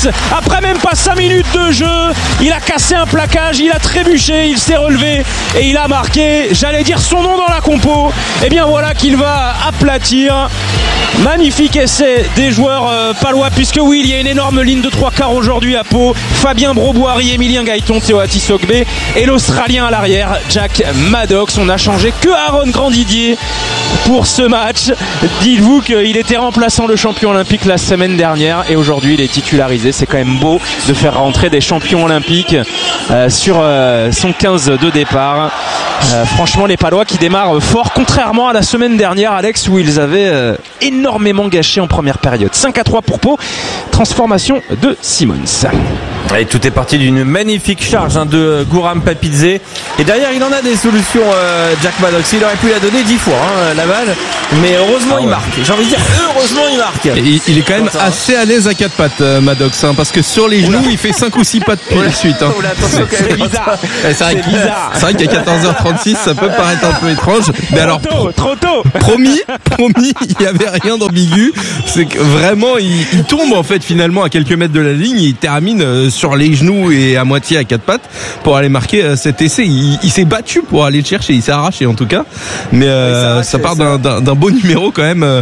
Maddox, après même pas 5 minutes de jeu, il a cassé un plaquage, il a trébuché, il s'est relevé et il a marqué, j'allais dire son nom dans la compo. Et bien voilà qu'il va aplatir. Magnifique essai des joueurs palois, puisque oui, il y a une énorme ligne de 3 quarts aujourd'hui à Pau. Fabien Broboiry, Emilien Gaëton, Théo Atisogbe et l'Australien à l'arrière, Jack Maddox. On n'a changé que Aaron Grandidier pour ce match. Dites-vous qu'il était remplaçant le champion olympique la semaine dernière et aujourd'hui il est titularisé. C'est quand même beau de faire rentrer des champions olympiques sur son 15 de départ. Franchement, les Palois qui démarrent fort, contrairement à la semaine dernière, Alex, où ils avaient énormément gâché en première période. 5-3 pour Pau, transformation de Simons. Et tout est parti d'une magnifique charge de Gouram Papidze. Et derrière, il en a des solutions, Jack Maddox. Il aurait pu la donner 10 fois, la balle. Mais heureusement, il marque. J'ai envie de dire, heureusement, il marque. Et il est quand même assez à l'aise à 4 pattes, Maddox, parce que sur les genoux, il fait 5 ou 6 pattes puis de suite. C'est bizarre. C'est vrai qu'à 14h36, ça peut paraître un peu étrange. Mais alors, trop tôt. Promis, il n'y avait rien d'ambigu. C'est que vraiment, il tombe en fait finalement à quelques mètres de la ligne. Il termine sur les genoux et à moitié à 4 pattes pour aller marquer cet essai. Il s'est battu pour aller le chercher. Il s'est arraché en tout cas. Mais ça part d'un beau numéro quand même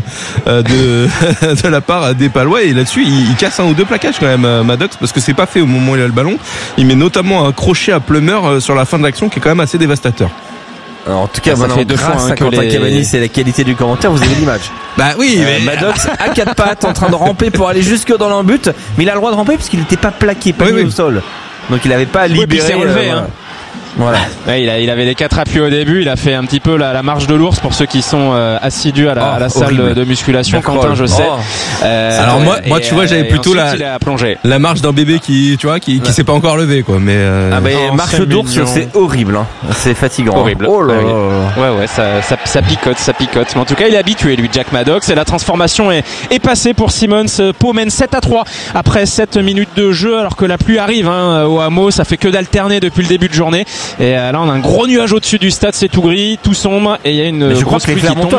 de la part des Palois. Et là-dessus, il casse un ou deux plaquages quand même, Maddox, parce que c'est pas fait au moment où il a le ballon. Il met notamment un crochet à Plummer sur la fin de l'action qui est quand même assez dévastateur. Alors, en tout cas, maintenant, grâce à Quentin Cabanis et la qualité du commentaire, vous avez l'image. Bah oui, mais Maddox à 4 pattes en train de ramper pour aller jusque dans l'embut, mais il a le droit de ramper parce qu'il n'était pas plaqué, pas mis au sol. Donc il n'avait pas à libérer. Voilà. Ouais, il avait les 4 appuis au début, il a fait un petit peu la marche de l'ours pour ceux qui sont assidus à la salle de musculation. Quentin, je sais. Alors moi tu vois, j'avais plutôt la marche d'un bébé qui s'est pas encore levé quoi, mais marche d'ours, c'est horrible, c'est fatigant. Horrible. Oh là. Ouais, ça picote. Mais en tout cas, il est habitué lui, Jack Maddox, et la transformation est passée pour Simons. Pau mène 7-3 après 7 minutes de jeu, alors que la pluie arrive au hameau, ça fait que d'alterner depuis le début de journée. Et là on a un gros nuage au-dessus du stade, c'est tout gris, tout sombre, et il y a une grosse pluie qui tombe.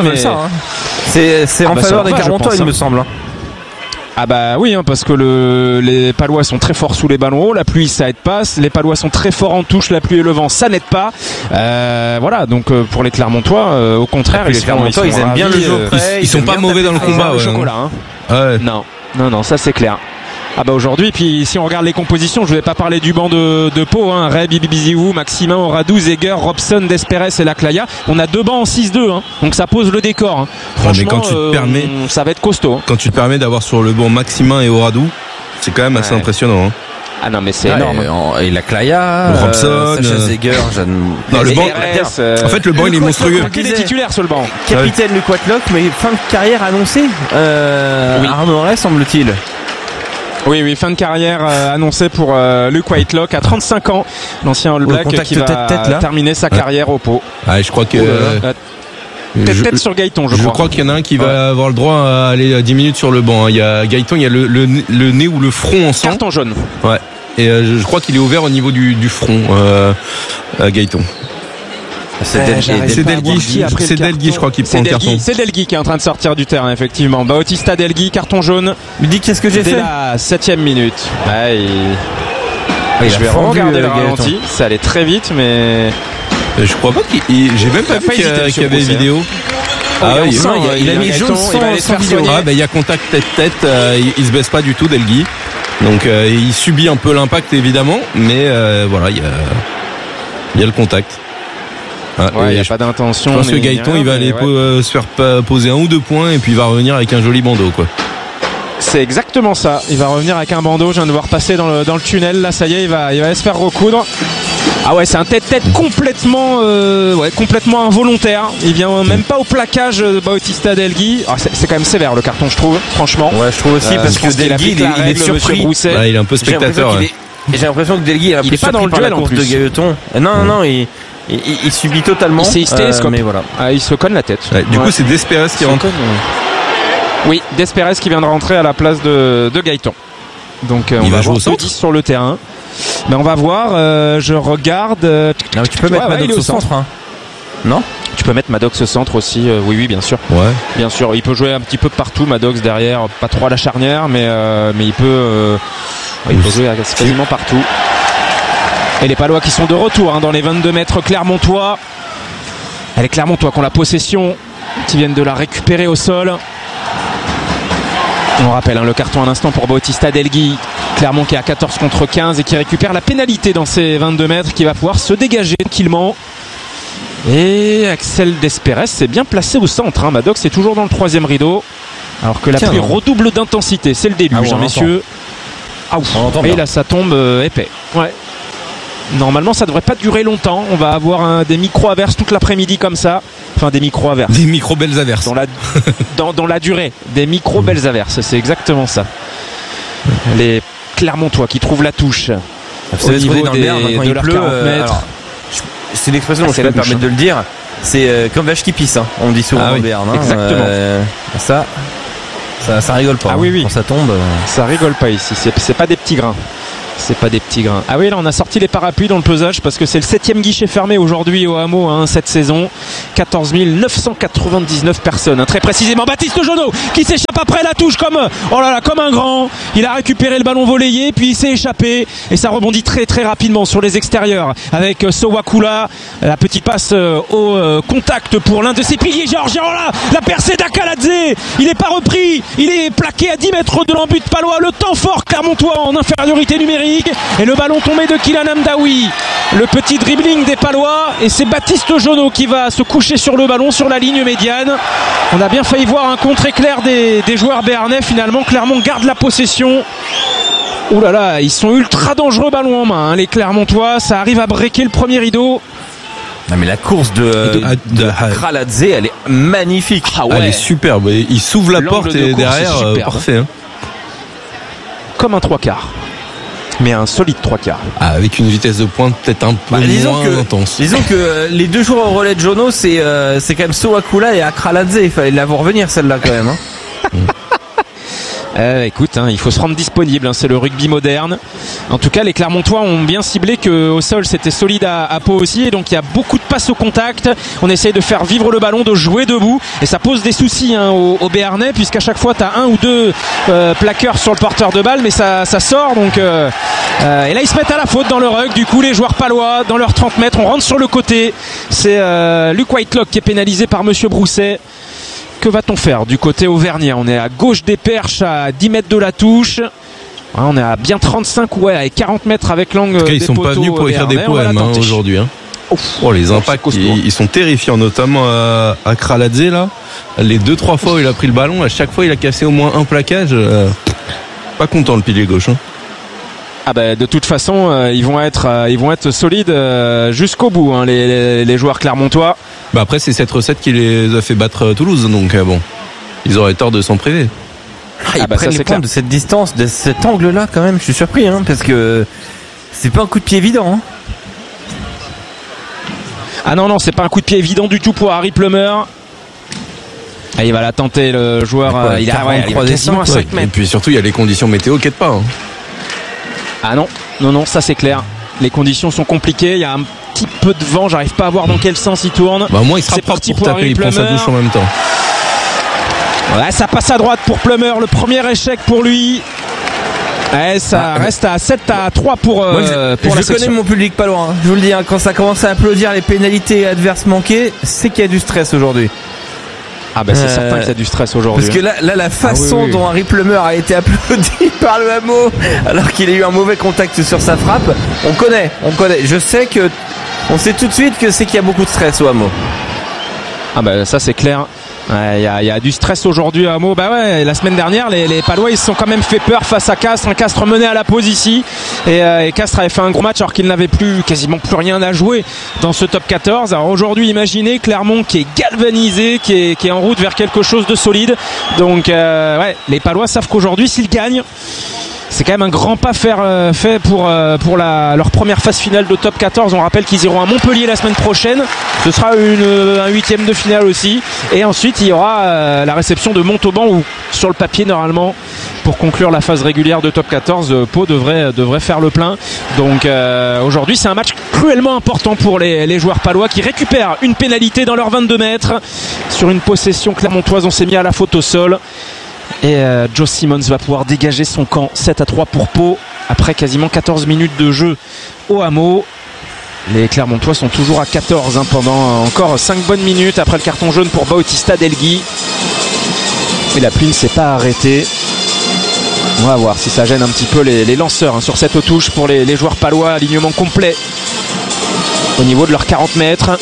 C'est en faveur des Clermontois, il me semble. Ah bah oui, parce que les Palois sont très forts sous les ballons hauts, la pluie ça aide pas, les Palois sont très forts en touche, la pluie et le vent ça n'aide pas. Voilà, donc pour les Clermontois, au contraire, les Clermontois ils aiment bien le jeu. Ils sont pas mauvais dans le combat. Le chocolat. Non, ça c'est clair. Ah bah aujourd'hui, puis si on regarde les compositions, je vais pas parler du banc de Pau, Ray, Bibiziou, Maximin, Oradou, Zeger, Robson, Desperes et Laclaya. On a 2 bancs en 6-2, donc ça pose le décor. Franchement, quand tu te permets, ça va être costaud. Quand tu te permets d'avoir sur le banc Maximin et Oradou, c'est quand même assez impressionnant. Ah non mais c'est énorme. Et Laclaya, Robson, Sacha Zeger, non le banc. En fait le banc il est monstrueux. Qui est titulaire sur le banc? Capitaine Luc Whitelock, mais fin de carrière annoncée. Arnaud Ray semble-t-il. Oui, fin de carrière annoncée pour Luke Whitelock à 35 ans, l'ancien All Black qui va terminer sa carrière au Pau. Je crois que tête sur Gaëton, je crois. Je crois qu'il y en a un qui va avoir le droit à aller 10 minutes sur le banc. Il y a Gaëton, il y a le nez ou le front ensemble. Carton jaune. Ouais. Et je crois qu'il est ouvert au niveau du front, Gaëton. C'est Delgui, je crois, qui prend le carton. C'est Delgui qui est en train de sortir du terrain, effectivement. Bautista Delgui, carton jaune. Il dit qu'est-ce que j'ai fait dès la 7e minute. Je vais regarder le ralenti. Ça allait très vite, mais je crois pas j'ai même pas vu qu'il y avait vidéo. Il a mis jaune sans vidéo. Il y a contact tête-tête. Il se baisse pas du tout, Delgui. Donc il subit un peu l'impact évidemment, mais voilà, il y a le contact. Il n'y a pas d'intention. Je pense que Gaëton il va aller se faire poser 1 ou 2 points et puis il va revenir avec un joli bandeau quoi. C'est exactement ça. Il va revenir avec un bandeau. Je viens de voir passer dans le tunnel. Là, ça y est, il va se faire recoudre. Ah ouais, c'est un tête-tête complètement involontaire. Il vient même pas au plaquage de Bautista Delgui. C'est quand même sévère le carton, je trouve. Franchement. Ouais, je trouve aussi parce que Delgui il est surpris. Il est un peu spectateur. J'ai l'impression que Delgui il est pas dans le duel en course de Gaëton. Non, il subit totalement. Il s'est mais voilà. Il se cogne la tête. Du coup, c'est Desperes qui rentre. Oui, Desperes qui vient de rentrer à la place de Gaëton. Donc on va jouer au 10 sur le terrain. Mais on va voir. Je regarde. Tu peux mettre Maddox au centre. Non ? Tu peux mettre Maddox au centre aussi. Oui, bien sûr. Ouais. Bien sûr. Il peut jouer un petit peu partout. Maddox derrière, pas trop à la charnière, mais il peut. Il faut jouer quasiment partout. Et les Palois qui sont de retour dans les 22 mètres clermontois. Les Clermontois qui ont la possession, qui viennent de la récupérer au sol. On rappelle le carton à l'instant pour Bautista Delgui. Clermont qui est à 14 contre 15 et qui récupère la pénalité dans ces 22 mètres, qui va pouvoir se dégager tranquillement. Et Axel Desperes s'est bien placé au centre. Maddox est toujours dans le 3e rideau. Alors que la pluie redouble d'intensité. C'est le début, messieurs. Et là, ça tombe épais. Ouais. Normalement, ça devrait pas durer longtemps. On va avoir des micro-averses toute l'après-midi comme ça. Enfin, des micro-averses. Des micro-belles averses. Dans la durée. Des micro-belles averses. C'est exactement ça. Les Clermontois qui trouvent la touche. Au niveau de leur 40 mètres. C'est une expression, je peux me permettre de le dire. C'est comme vache qui pisse. On dit souvent en Béarn. Exactement. Ça rigole pas. Quand ça tombe. Ça rigole pas ici. C'est pas des petits grains. C'est pas des petits grains. Ah oui, là on a sorti les parapluies dans le pesage parce que c'est le 7e guichet fermé aujourd'hui au hameau cette saison. 14 999 personnes. Très précisément, Baptiste Jonot qui s'échappe après la touche comme un grand. Il a récupéré le ballon volleyé puis il s'est échappé et ça rebondit très très rapidement sur les extérieurs avec Sowakula. La petite passe au contact pour l'un de ses piliers géorgiens. La percée d'Akaladze. Il n'est pas repris. Il est plaqué à 10 mètres de l'embut palois. Le temps fort clermontois en infériorité numérique. Et le ballon tombé de Kylian Amdaoui. Le petit dribbling des Palois. Et c'est Baptiste Jonot qui va se coucher sur le ballon sur la ligne médiane. On a bien failli voir un contre éclair des joueurs béarnais. Finalement, Clermont garde la possession. Ouh là là, ils sont ultra dangereux ballon en main, les Clermontois. Ça arrive à breaker le premier rideau. Non mais la course de Kraladze, elle est magnifique. Elle est superbe. Il s'ouvre la porte et derrière, parfait. Comme un 3/4. Mais un solide 3/4. Avec une vitesse de pointe peut-être un peu moins intense. Disons que les deux joueurs au relais de Jono, c'est quand même Sowakula et Akraladze. Il fallait la voir venir celle-là quand même. Écoute, il faut se rendre disponible, c'est le rugby moderne. En tout cas, les Clermontois ont bien ciblé qu'au sol c'était solide à Pau aussi, et donc il y a beaucoup de passes au contact. On essaye de faire vivre le ballon, de jouer debout, et ça pose des soucis aux Béarnais, puisqu'à chaque fois tu as un ou deux plaqueurs sur le porteur de balle, mais ça sort. Donc, et là ils se mettent à la faute dans le rug. Du coup, les joueurs palois dans leurs 30 mètres, on rentre sur le côté. C'est Luc Whitelock qui est pénalisé par Monsieur Brousset. Que va-t-on faire du côté auvergnat? On est à gauche des perches, à 10 mètres de la touche. On est à bien 35, à 40 mètres avec l'angle. En tout cas, ils sont pas venus pour écrire des poèmes aujourd'hui. Les impacts, ils sont terrifiants, notamment à Kraladze là. Les 2-3 fois où il a pris le ballon, à chaque fois il a cassé au moins un plaquage. Pas content le pilier gauche. De toute façon, ils vont être solides jusqu'au bout, les joueurs clermontois. Après, c'est cette recette qui les a fait battre Toulouse, donc bon, ils auraient tort de s'en priver. Ils prennent les points de cette distance, de cet angle-là, quand même. Je suis surpris, parce que c'est pas un coup de pied évident. Non, c'est pas un coup de pied évident du tout pour Harry Plummer. Il va la tenter, le joueur. Il a quasiment à 5 mètres. Et puis surtout, il y a les conditions météo qui aident pas. Non, ça c'est clair. Les conditions sont compliquées. Il y a un petit peu de vent. J'arrive pas à voir dans quel sens il tourne. Au moins, il sera propre pour taper. Il prend sa douche en même temps. Ça passe à droite pour Plummer. Le premier échec pour lui. Ça reste à 7-3 pour Moi, la je connais mon public pas loin. Je vous le dis, quand ça commence à applaudir les pénalités adverses manquées, c'est qu'il y a du stress aujourd'hui. C'est certain qu'il y a du stress aujourd'hui. Parce que là la façon dont Harry Plummer a été applaudi par le hameau alors qu'il a eu un mauvais contact sur sa frappe, on connaît. On sait tout de suite que c'est qu'il y a beaucoup de stress au hameau. Ça c'est clair. Il y a du stress aujourd'hui à Hameau. La semaine dernière, les Palois ils se sont quand même fait peur face à Castres. Castres menait à la pause ici, et Castres avait fait un gros match alors qu'il n'avait quasiment plus rien à jouer dans ce top 14. Alors aujourd'hui, imaginez Clermont qui est galvanisé, qui est en route vers quelque chose de solide. Donc les Palois savent qu'aujourd'hui, s'ils gagnent, c'est quand même un grand pas fait pour leur première phase finale de top 14. On rappelle qu'ils iront à Montpellier la semaine prochaine. Ce sera un 8e de finale aussi. Et ensuite, il y aura la réception de Montauban où, sur le papier, normalement, pour conclure la phase régulière de top 14, Pau devrait faire le plein. Donc aujourd'hui, c'est un match cruellement important pour les joueurs palois qui récupèrent une pénalité dans leurs 22 mètres. Sur une possession clermontoise, on s'est mis à la faute au sol. Et Joe Simmons va pouvoir dégager son camp. 7-3 pour Pau. après quasiment 14 minutes de jeu au Hameau. Les Clermontois sont toujours à 14 pendant encore 5 bonnes minutes après le carton jaune pour Bautista Delgui. Et la pluie ne s'est pas arrêtée. On va voir si ça gêne un petit peu les lanceurs sur cette touche pour les joueurs palois. Alignement complet au niveau de leurs 40 mètres.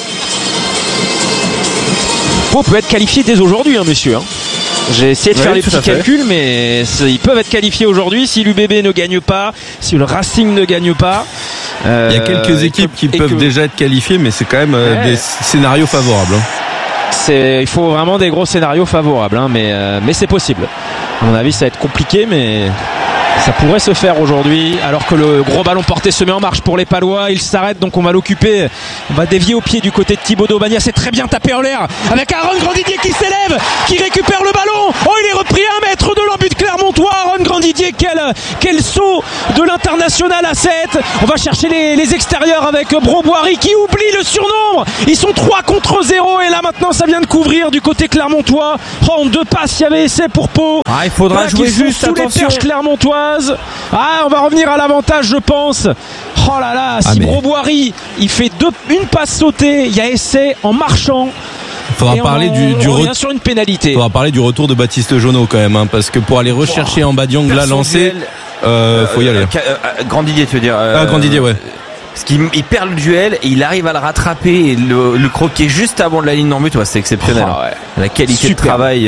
Pau peut être qualifié dès aujourd'hui, messieurs. J'ai essayé de faire les petits calculs, mais ils peuvent être qualifiés aujourd'hui si l'UBB ne gagne pas, si le Racing ne gagne pas. Il y a quelques équipes qui peuvent déjà être qualifiées, mais c'est quand même des scénarios favorables. Il faut vraiment des gros scénarios favorables, mais c'est possible. À mon avis, ça va être compliqué, mais ça pourrait se faire aujourd'hui. Alors que le gros ballon porté se met en marche pour les Palois. Il s'arrête, donc on va l'occuper. On va dévier au pied du côté de Thibaudot. Bagna, c'est très bien tapé en l'air avec Aaron Grandidier qui s'élève, qui récupère le ballon. Oh, il est repris à 1 mètre de l'embut Clermontois. Aaron Grandidier, quel saut de l'international à 7. On va chercher les extérieurs avec Broboiry qui oublie le surnombre. Ils sont 3 contre 0 et là maintenant ça vient de couvrir du côté clermontois. En 2 passes, il y avait essai pour Pau. Il faudra jouer juste, sous les perches clermontoises. On va revenir à l'avantage, je pense. Oh là là, si Broboiry il fait une passe sautée, il y a essai en marchant. Faudra parler sur une pénalité. Faudra parler du retour de Baptiste Jonot quand même, parce que pour aller rechercher en Badiang la lancée, faut y aller. Grandidier, tu veux dire Grandidier, ouais. Parce qu'il perd le duel et il arrive à le rattraper et le croquer juste avant de la ligne d'en but, c'est exceptionnel. La qualité de travail.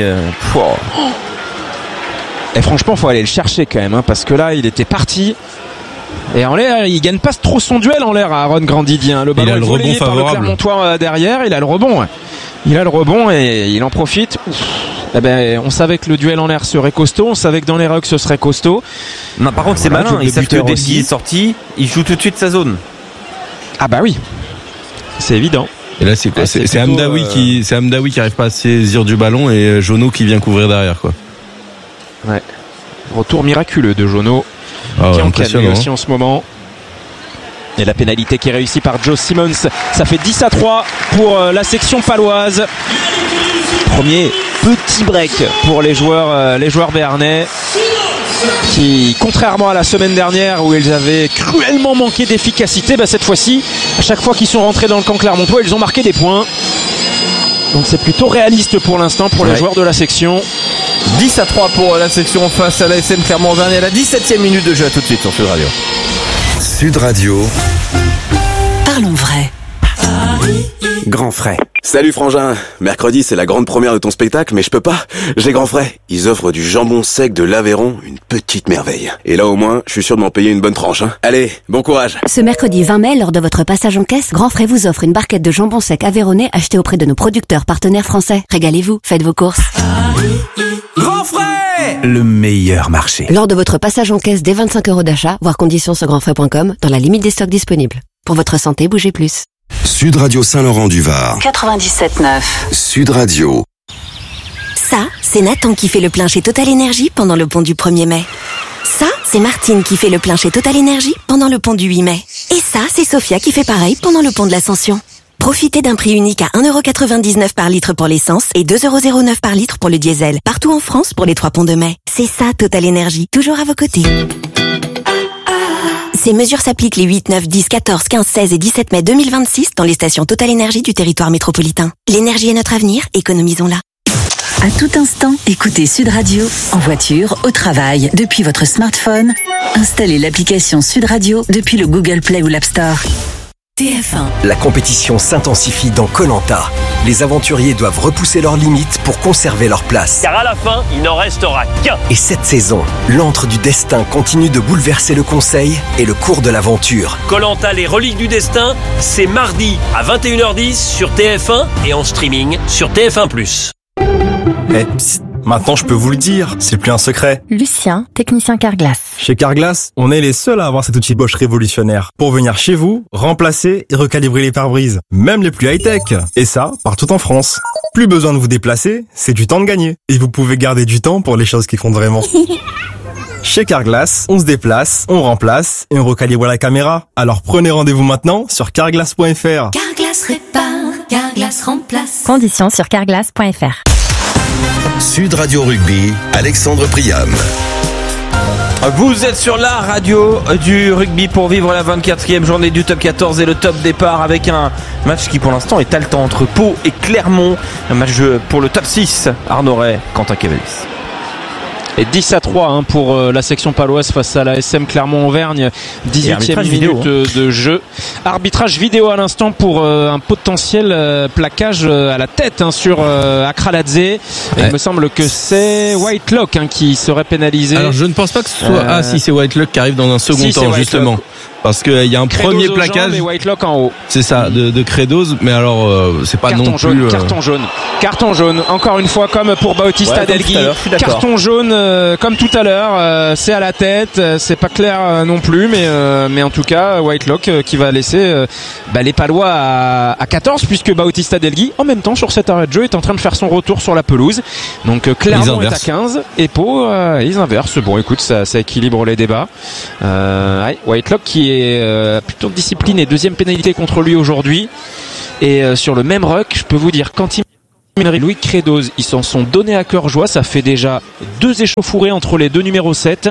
Et franchement, faut aller le chercher quand même, parce que là, il était parti. Et en l'air, il gagne pas trop son duel en l'air à Aaron Grandidier. Le ballon est volleyé par le Clermontois derrière. Il a le rebond. Il a le rebond et il en profite. On savait que le duel en l'air serait costaud. On savait que dans les rucks ce serait costaud. Non, par contre, c'est malin. Ils savent que dès qu'il est sorti, il joue tout de suite sa zone. Ah bah oui, c'est évident. Et là, c'est quoi? C'est Hamdaoui qui arrive pas à saisir du ballon et Jonot qui vient couvrir derrière, quoi. Ouais. Retour miraculeux de Jonot qui encaille aussi en ce moment. Et la pénalité qui est réussie par Joe Simmons. Ça fait 10-3 pour la section paloise. Premier petit break pour les joueurs béarnais qui, contrairement à la semaine dernière où ils avaient cruellement manqué d'efficacité, cette fois-ci, à chaque fois qu'ils sont rentrés dans le camp clermontois, ils ont marqué des points. Donc c'est plutôt réaliste pour l'instant pour les joueurs de la section. 10-3 pour la section face à l'ASM Clermont-Auvergne à la 17e minute de jeu. À tout de suite sur Sud Radio. Sud Radio. Parlons vrai. Grand frais. Salut frangin, mercredi c'est la grande première de ton spectacle, mais je peux pas, j'ai grand frais. Ils offrent du jambon sec de l'Aveyron, une petite merveille. Et là au moins, je suis sûr de m'en payer une bonne tranche. Allez, bon courage. Ce mercredi 20 mai, lors de votre passage en caisse, Grand Frais vous offre une barquette de jambon sec aveyronnais achetée auprès de nos producteurs partenaires français. Régalez-vous, faites vos courses. Grand frais, le meilleur marché. Lors de votre passage en caisse dès 25 € d'achat, voir conditions sur grandfrais.com, dans la limite des stocks disponibles. Pour votre santé, bougez plus. Sud Radio Saint-Laurent-du-Var. 97.9. Sud Radio. Ça, c'est Nathan qui fait le plein chez Total Énergie pendant le pont du 1er mai. Ça, c'est Martine qui fait le plein chez Total Énergie pendant le pont du 8 mai. Et ça, c'est Sophia qui fait pareil pendant le pont de l'Ascension. Profitez d'un prix unique à 1,99 € par litre pour l'essence et 2,09 € par litre pour le diesel. Partout en France pour les 3 ponts de mai. C'est ça, Total Énergie. Toujours à vos côtés. Ces mesures s'appliquent les 8, 9, 10, 14, 15, 16 et 17 mai 2026 dans les stations Total Énergie du territoire métropolitain. L'énergie est notre avenir, économisons-la. À tout instant, écoutez Sud Radio, en voiture, au travail, depuis votre smartphone. Installez l'application Sud Radio depuis le Google Play ou l'App Store. TF1. La compétition s'intensifie dans Koh-Lanta. Les aventuriers doivent repousser leurs limites pour conserver leur place. Car à la fin, il n'en restera qu'un. Et cette saison, l'antre du destin continue de bouleverser le conseil et le cours de l'aventure. Koh-Lanta, les reliques du destin, c'est mardi à 21h10 sur TF1 et en streaming sur TF1+. Psst, maintenant je peux vous le dire, c'est plus un secret. Lucien, technicien Carglass. Chez Carglass, on est les seuls à avoir cet outil Bosch révolutionnaire pour venir chez vous, remplacer et recalibrer les pare-brises, même les plus high-tech. Et ça, partout en France. Plus besoin de vous déplacer, c'est du temps de gagner. Et vous pouvez garder du temps pour les choses qui comptent vraiment. Chez Carglass, on se déplace, on remplace et on recalibre la caméra. Alors prenez rendez-vous maintenant sur carglass.fr. Carglass répare, Carglass remplace. Conditions sur carglass.fr. Sud Radio Rugby, Alexandre Priam. Vous êtes sur la radio du rugby pour vivre la 24e journée du top 14 et le top départ avec un match qui pour l'instant est haletant entre Pau et Clermont. Un match pour le top 6. Arnaud Ray, Quentin Cavalis. Et 10-3 pour la section paloise face à la SM Clermont-Auvergne. 18e minute de jeu. Arbitrage vidéo à l'instant pour un potentiel plaquage à la tête sur Akraladze. Ouais. Il me semble que c'est Whitelock qui serait pénalisé. Alors je ne pense pas que ce soit... Ah si, c'est Whitelock qui arrive dans un second temps justement. Parce qu'il y a un Credos premier plaquage. Et Whitelock en haut. C'est ça, de Credos. Mais alors, c'est pas carton non jaune, plus. Carton jaune. Encore une fois, comme pour Bautista Delgui. Carton jaune, comme tout à l'heure. C'est à la tête. C'est pas clair non plus. Mais en tout cas, Whitelock qui va laisser les Palois à 14. Puisque Bautista Delgui, en même temps, sur cet arrêt de jeu, est en train de faire son retour sur la pelouse. Donc Clermont est à 15. Et Pau, ils inversent. Bon, écoute, ça équilibre les débats. Whitelock qui est plutôt discipline et deuxième pénalité contre lui aujourd'hui. Et sur le même ruck, je peux vous dire, quand Louis Credos, ils s'en sont donnés à cœur joie. Ça fait déjà 2 échauffourées entre les deux numéros 7.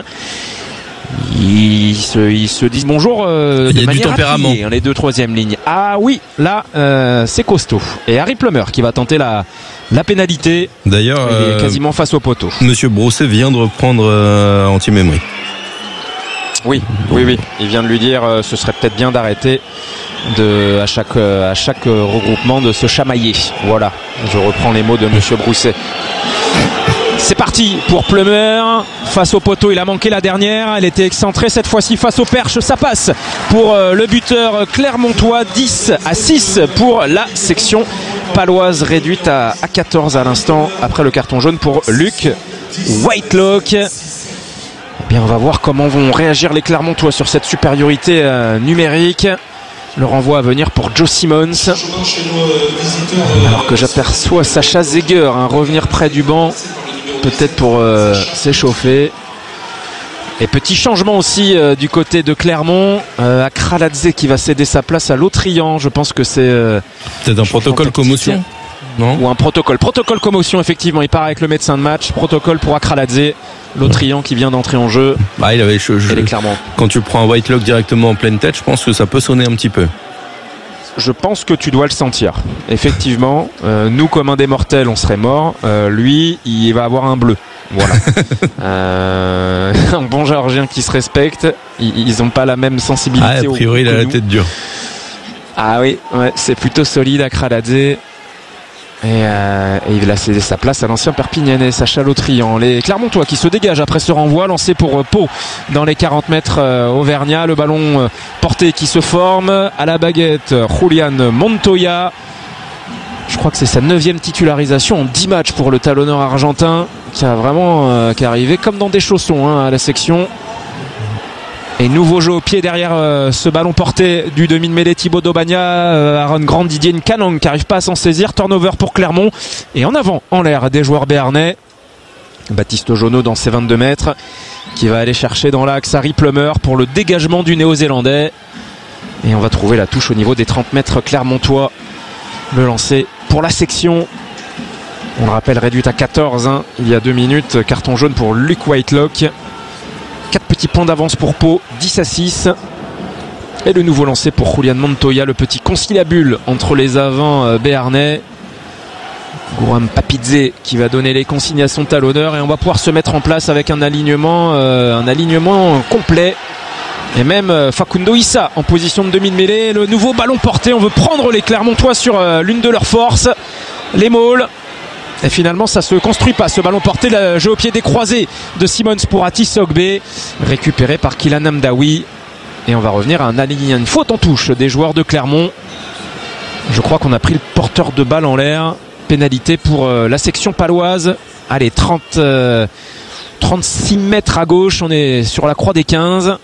Ils se disent bonjour il y a du tempérament appuyée, les 2 3e lignes. Ah oui, là c'est costaud. Et Harry Plummer qui va tenter la pénalité. D'ailleurs, il est quasiment face au poteau. Monsieur Brosset vient de reprendre Anti-Memory. Oui, il vient de lui dire ce serait peut-être bien d'arrêter à chaque regroupement de se chamailler. Voilà, je reprends les mots de Monsieur Brousset. C'est parti pour Plummer face au poteau, il a manqué la dernière, elle était excentrée cette fois-ci face au perche, ça passe pour le buteur clermontois. 10-6 pour la section paloise réduite à 14 à l'instant après le carton jaune pour Luc Whitelock. Eh bien, on va voir comment vont réagir les Clermontois sur cette supériorité numérique. Le renvoi à venir pour Joe Simmons. Alors que j'aperçois Sacha Zeger revenir près du banc, peut-être pour s'échauffer. Et petit changement aussi du côté de Clermont. Akraladze qui va céder sa place à Lautrian. Je pense que c'est... peut-être un protocole commotion. Non. Ou un protocole commotion, effectivement. Il part avec le médecin de match. Protocole pour Akraladze. Lautrian qui vient d'entrer en jeu. Il avait clairement. Quand tu prends un Whitelock directement en pleine tête, je pense que ça peut sonner un petit peu. Je pense que tu dois le sentir. Effectivement, nous comme un des mortels, on serait mort. Lui, il va avoir un bleu. Voilà. Un bon Géorgien qui se respecte. Ils n'ont pas la même sensibilité. A priori, il a la tête dure. Ah oui, c'est plutôt solide à Akraladze. Et il a cédé sa place à l'ancien Perpignanais, Sacha Lautrian. Les Clermontois qui se dégagent après ce renvoi lancé pour Pau dans les 40 mètres auvergnats. Le ballon porté qui se forme à la baguette. Julian Montoya. Je crois que c'est sa 9e titularisation en 10 matchs pour le talonneur argentin qui a vraiment qui est arrivé comme dans des chaussons à la section. Et nouveau jeu au pied derrière ce ballon porté du demi de mêlée Thibaut Daubagna, Aaron Grand, Didier Nkanang qui n'arrive pas à s'en saisir. Turnover pour Clermont et en avant en l'air des joueurs béarnais. Baptiste Jonot dans ses 22 mètres qui va aller chercher dans l'axe Harry Plummer pour le dégagement du néo-zélandais. Et on va trouver la touche au niveau des 30 mètres clermontois. Le lancer pour la section. On le rappelle, réduite à 14 il y a 2 minutes. Carton jaune pour Luc Whitelock. 4 petits points d'avance pour Pau, 10-6. Et le nouveau lancé pour Julian Montoya, le petit conciliabule entre les avants béarnais. Gouram Papidze qui va donner les consignes à son talonneur et on va pouvoir se mettre en place avec un alignement complet. Et même Facundo Issa en position de demi-mêlée. Le nouveau ballon porté, on veut prendre les Clermontois sur l'une de leurs forces, les Maules. Et finalement ça se construit pas, ce ballon porté, le jeu au pied décroisé de Simmons pour Atis Ogbe, récupéré par Kylan Amdaoui. Et on va revenir à une faute en touche des joueurs de Clermont. Je crois qu'on a pris le porteur de balle en l'air. Pénalité pour la section paloise. Allez, 36 mètres à gauche, on est sur la croix des 15.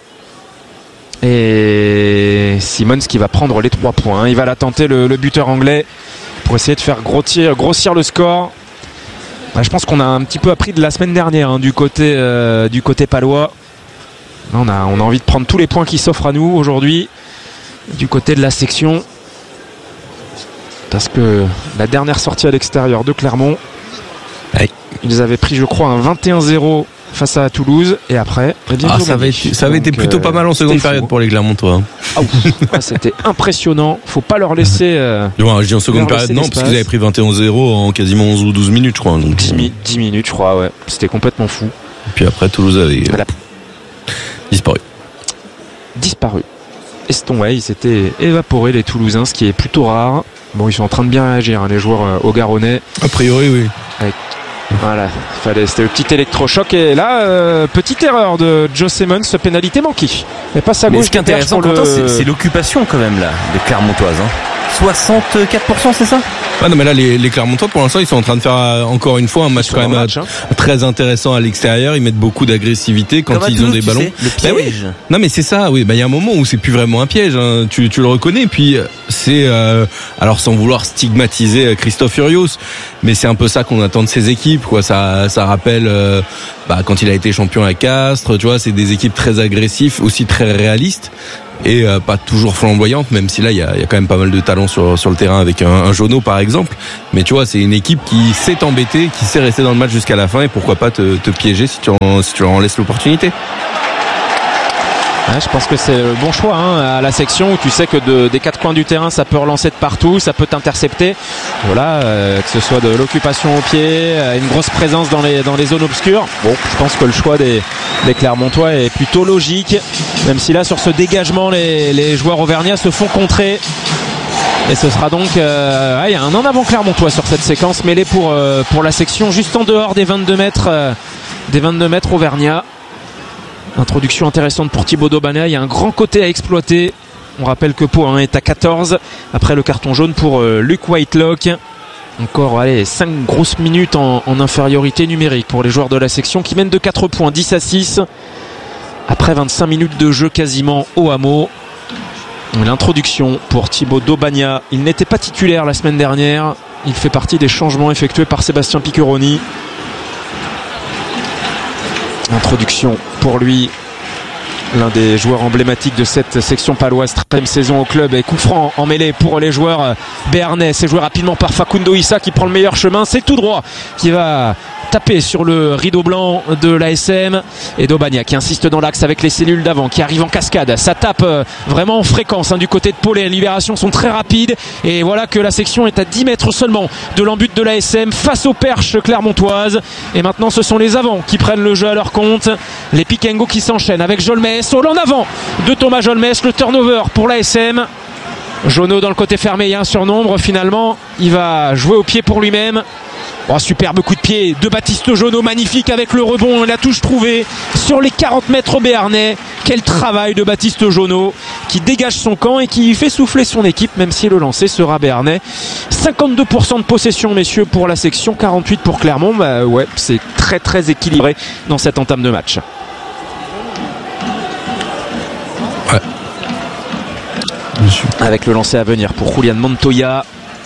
Et Simmons qui va prendre les 3 points. Il va la tenter, le buteur anglais, pour essayer de faire grossir le score. Je pense qu'on a un petit peu appris de la semaine dernière du côté palois. On a envie de prendre tous les points qui s'offrent à nous aujourd'hui du côté de la section, parce que la dernière sortie à l'extérieur de Clermont, Ouais. Ils avaient pris, je crois, un 21-0 face à Toulouse, et après, ça avait été plutôt pas mal en seconde période pour les Clermontois. C'était impressionnant. Faut pas leur laisser. Je dis en seconde période, non, parce qu'ils avaient pris 21-0 en quasiment 11 ou 12 minutes, je crois. Donc, 10 minutes, je crois, ouais. C'était complètement fou. Et puis après, Toulouse avait disparu. Ouais, ils s'étaient évaporés, les Toulousains, ce qui est plutôt rare. Bon, ils sont en train de bien réagir, hein, les joueurs au Garonnais. A priori, oui. Voilà, c'était le petit électrochoc, et là, petite erreur de Joe Simmons, pénalité manquée. Et passe à gauche. Mais ce qui est intéressant, Quentin, c'est l'occupation quand même là, des Clermontoises. 64%, c'est ça? Ah non, mais là, les Clermontois, pour l'instant, ils sont en train de faire encore une fois un match quand même très intéressant à l'extérieur. Ils mettent beaucoup d'agressivité quand ils ont des ballons. Le piège. Non, mais c'est ça, oui. Il y a un moment où c'est plus vraiment un piège, hein. Tu le reconnais. Puis c'est alors sans vouloir stigmatiser Christophe Furios, mais c'est un peu ça qu'on attend de ces équipes, quoi. Ça rappelle quand il a été champion à Castres, tu vois, c'est des équipes très agressives, aussi très réalistes. Et pas toujours flamboyante, même si là il y a quand même pas mal de talent sur le terrain avec un Jono par exemple, mais tu vois, c'est une équipe qui sait t'embêter, qui sait rester dans le match jusqu'à la fin, et pourquoi pas te piéger si tu leur en laisses l'opportunité. Je pense que c'est le bon choix, hein, à la section où tu sais que des quatre coins du terrain ça peut relancer de partout, ça peut t'intercepter. Voilà, que ce soit de l'occupation au pied, une grosse présence dans les zones obscures. Bon, je pense que le choix des Clermontois est plutôt logique, même si là sur ce dégagement les joueurs auvergnats se font contrer. Et ce sera donc il y a un en avant Clermontois sur cette séquence mêlée pour la section juste en dehors des 22 mètres auvergnats. Introduction intéressante pour Thibaut Daubagna. Il y a un grand côté à exploiter. On rappelle que Pau est à 14 après le carton jaune pour Luke Whitelock. Encore 5 grosses minutes en infériorité numérique pour les joueurs de la section qui mènent de 4 points, 10-6 après 25 minutes de jeu quasiment au hameau. L'introduction pour Thibaut Daubagna. Il n'était pas titulaire la semaine dernière. Il fait partie des changements effectués par Sébastien Piccheroni. Introduction pour lui, l'un des joueurs emblématiques de cette section paloise, 13e saison au club, et coup franc en mêlée pour les joueurs béarnais. C'est joué rapidement par Facundo Issa qui prend le meilleur chemin, c'est tout droit qui va taper sur le rideau blanc de l'ASM, et Daubagna qui insiste dans l'axe avec les cellules d'avant, qui arrive en cascade. Ça tape vraiment en fréquence du côté de Pau. Les libérations sont très rapides, et voilà que la section est à 10 mètres seulement de l'embut de l'ASM face aux perches clermontoises. Et maintenant ce sont les avants qui prennent le jeu à leur compte. Les Pikengo qui s'enchaînent avec Jolmes, au en avant de Thomas Jolmes, le turnover pour l'ASM. Jono dans le côté fermé, il y a un surnombre, finalement il va jouer au pied pour lui-même. Superbe coup de pied de Baptiste Jono, magnifique avec le rebond et la touche trouvée sur les 40 mètres béarnais. Quel travail de Baptiste Jono qui dégage son camp et qui fait souffler son équipe, même si le lancer sera béarnais. 52% de possession, messieurs, pour la section, 48% pour Clermont. C'est très très équilibré dans cette entame de match. Avec le lancer à venir pour Julian Montoya.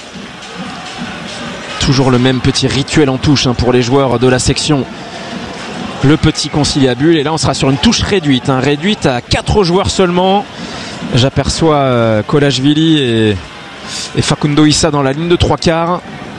Toujours le même petit rituel en touche pour les joueurs de la section. Le petit conciliabule, et là on sera sur une touche réduite, réduite à 4 joueurs seulement. J'aperçois Kolashvili et Facundo Issa dans la ligne de 3/4,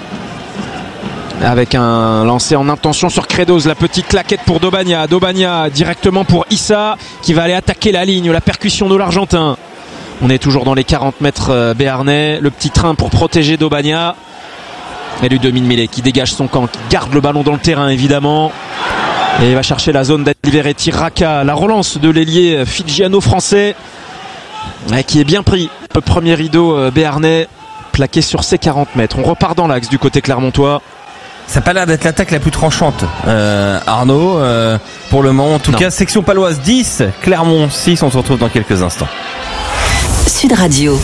avec un lancer en intention sur Credos. La petite claquette pour Daubagna directement pour Issa qui va aller attaquer la ligne, la percussion de l'Argentin. On est toujours dans les 40 mètres béarnais. Le petit train pour protéger Daubagna. Et lui Millet qui dégage son camp, qui garde le ballon dans le terrain évidemment. Et il va chercher la zone d'Aliveretti Raka. La relance de l'ailier fidjiano-français qui est bien pris. Le premier rideau béarnais plaqué sur ses 40 mètres. On repart dans l'axe du côté clermontois. Ça n'a pas l'air d'être l'attaque la plus tranchante, Arnaud, pour le moment. En tout cas, section paloise 10, Clermont 6. On se retrouve dans quelques instants. Sud Radio.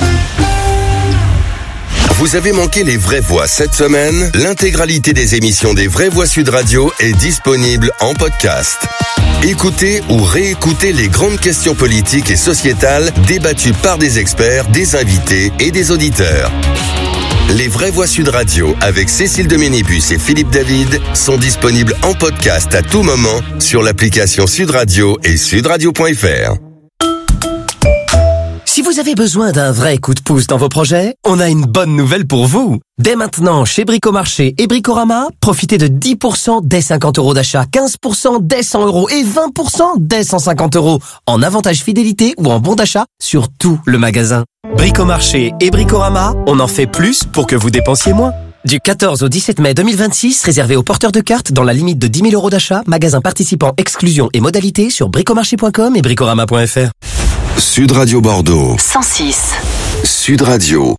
Vous avez manqué les Vraies Voix cette semaine? L'intégralité des émissions des Vraies Voix Sud Radio est disponible en podcast. Écoutez ou réécoutez les grandes questions politiques et sociétales débattues par des experts, des invités et des auditeurs. Les Vraies Voix Sud Radio avec Cécile Doménibus et Philippe David sont disponibles en podcast à tout moment sur l'application Sud Radio et sudradio.fr. Si vous avez besoin d'un vrai coup de pouce dans vos projets, on a une bonne nouvelle pour vous. Dès maintenant, chez Bricomarché et Bricorama, profitez de 10% dès 50 euros d'achat, 15% dès 100 euros et 20% dès 150 euros en avantage fidélité ou en bon d'achat sur tout le magasin. Bricomarché et Bricorama, on en fait plus pour que vous dépensiez moins. Du 14 au 17 mai 2026, réservé aux porteurs de cartes dans la limite de 10 000 euros d'achat, magasin participant, exclusion et modalités sur bricomarché.com et bricorama.fr. Sud Radio Bordeaux. 106. Sud Radio.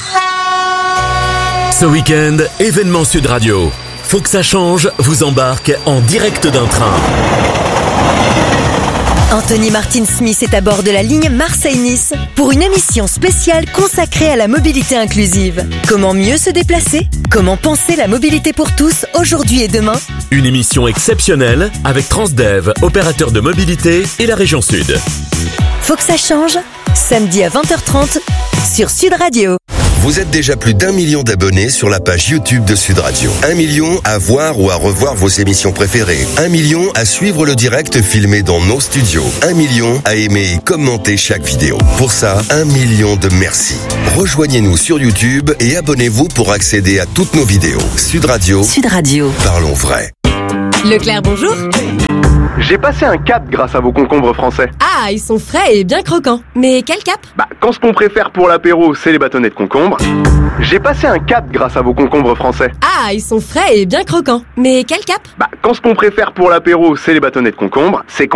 Ce week-end, événement Sud Radio. Faut que ça change, vous embarque en direct d'un train. Anthony Martin Smith est à bord de la ligne Marseille-Nice pour une émission spéciale consacrée à la mobilité inclusive. Comment mieux se déplacer ? Comment penser la mobilité pour tous aujourd'hui et demain ? Une émission exceptionnelle avec Transdev, opérateur de mobilité et la région Sud. Faut que ça change ? Samedi à 20h30 sur Sud Radio. Vous êtes déjà plus d'1 million d'abonnés sur la page YouTube de Sud Radio. 1 million à voir ou à revoir vos émissions préférées. 1 million à suivre le direct filmé dans nos studios. 1 million à aimer et commenter chaque vidéo. Pour ça, 1 million de merci. Rejoignez-nous sur YouTube et abonnez-vous pour accéder à toutes nos vidéos. Sud Radio. Sud Radio. Parlons vrai. Leclerc, bonjour. J'ai passé un cap grâce à vos concombres français. Ah, ils sont frais et bien croquants. Mais quel cap ? Quand ce qu'on préfère pour l'apéro, c'est les bâtonnets de concombre. J'ai passé un cap grâce à vos concombres français. Ah, ils sont frais et bien croquants. Mais quel cap ? Quand ce qu'on préfère pour l'apéro, c'est les bâtonnets de concombre, c'est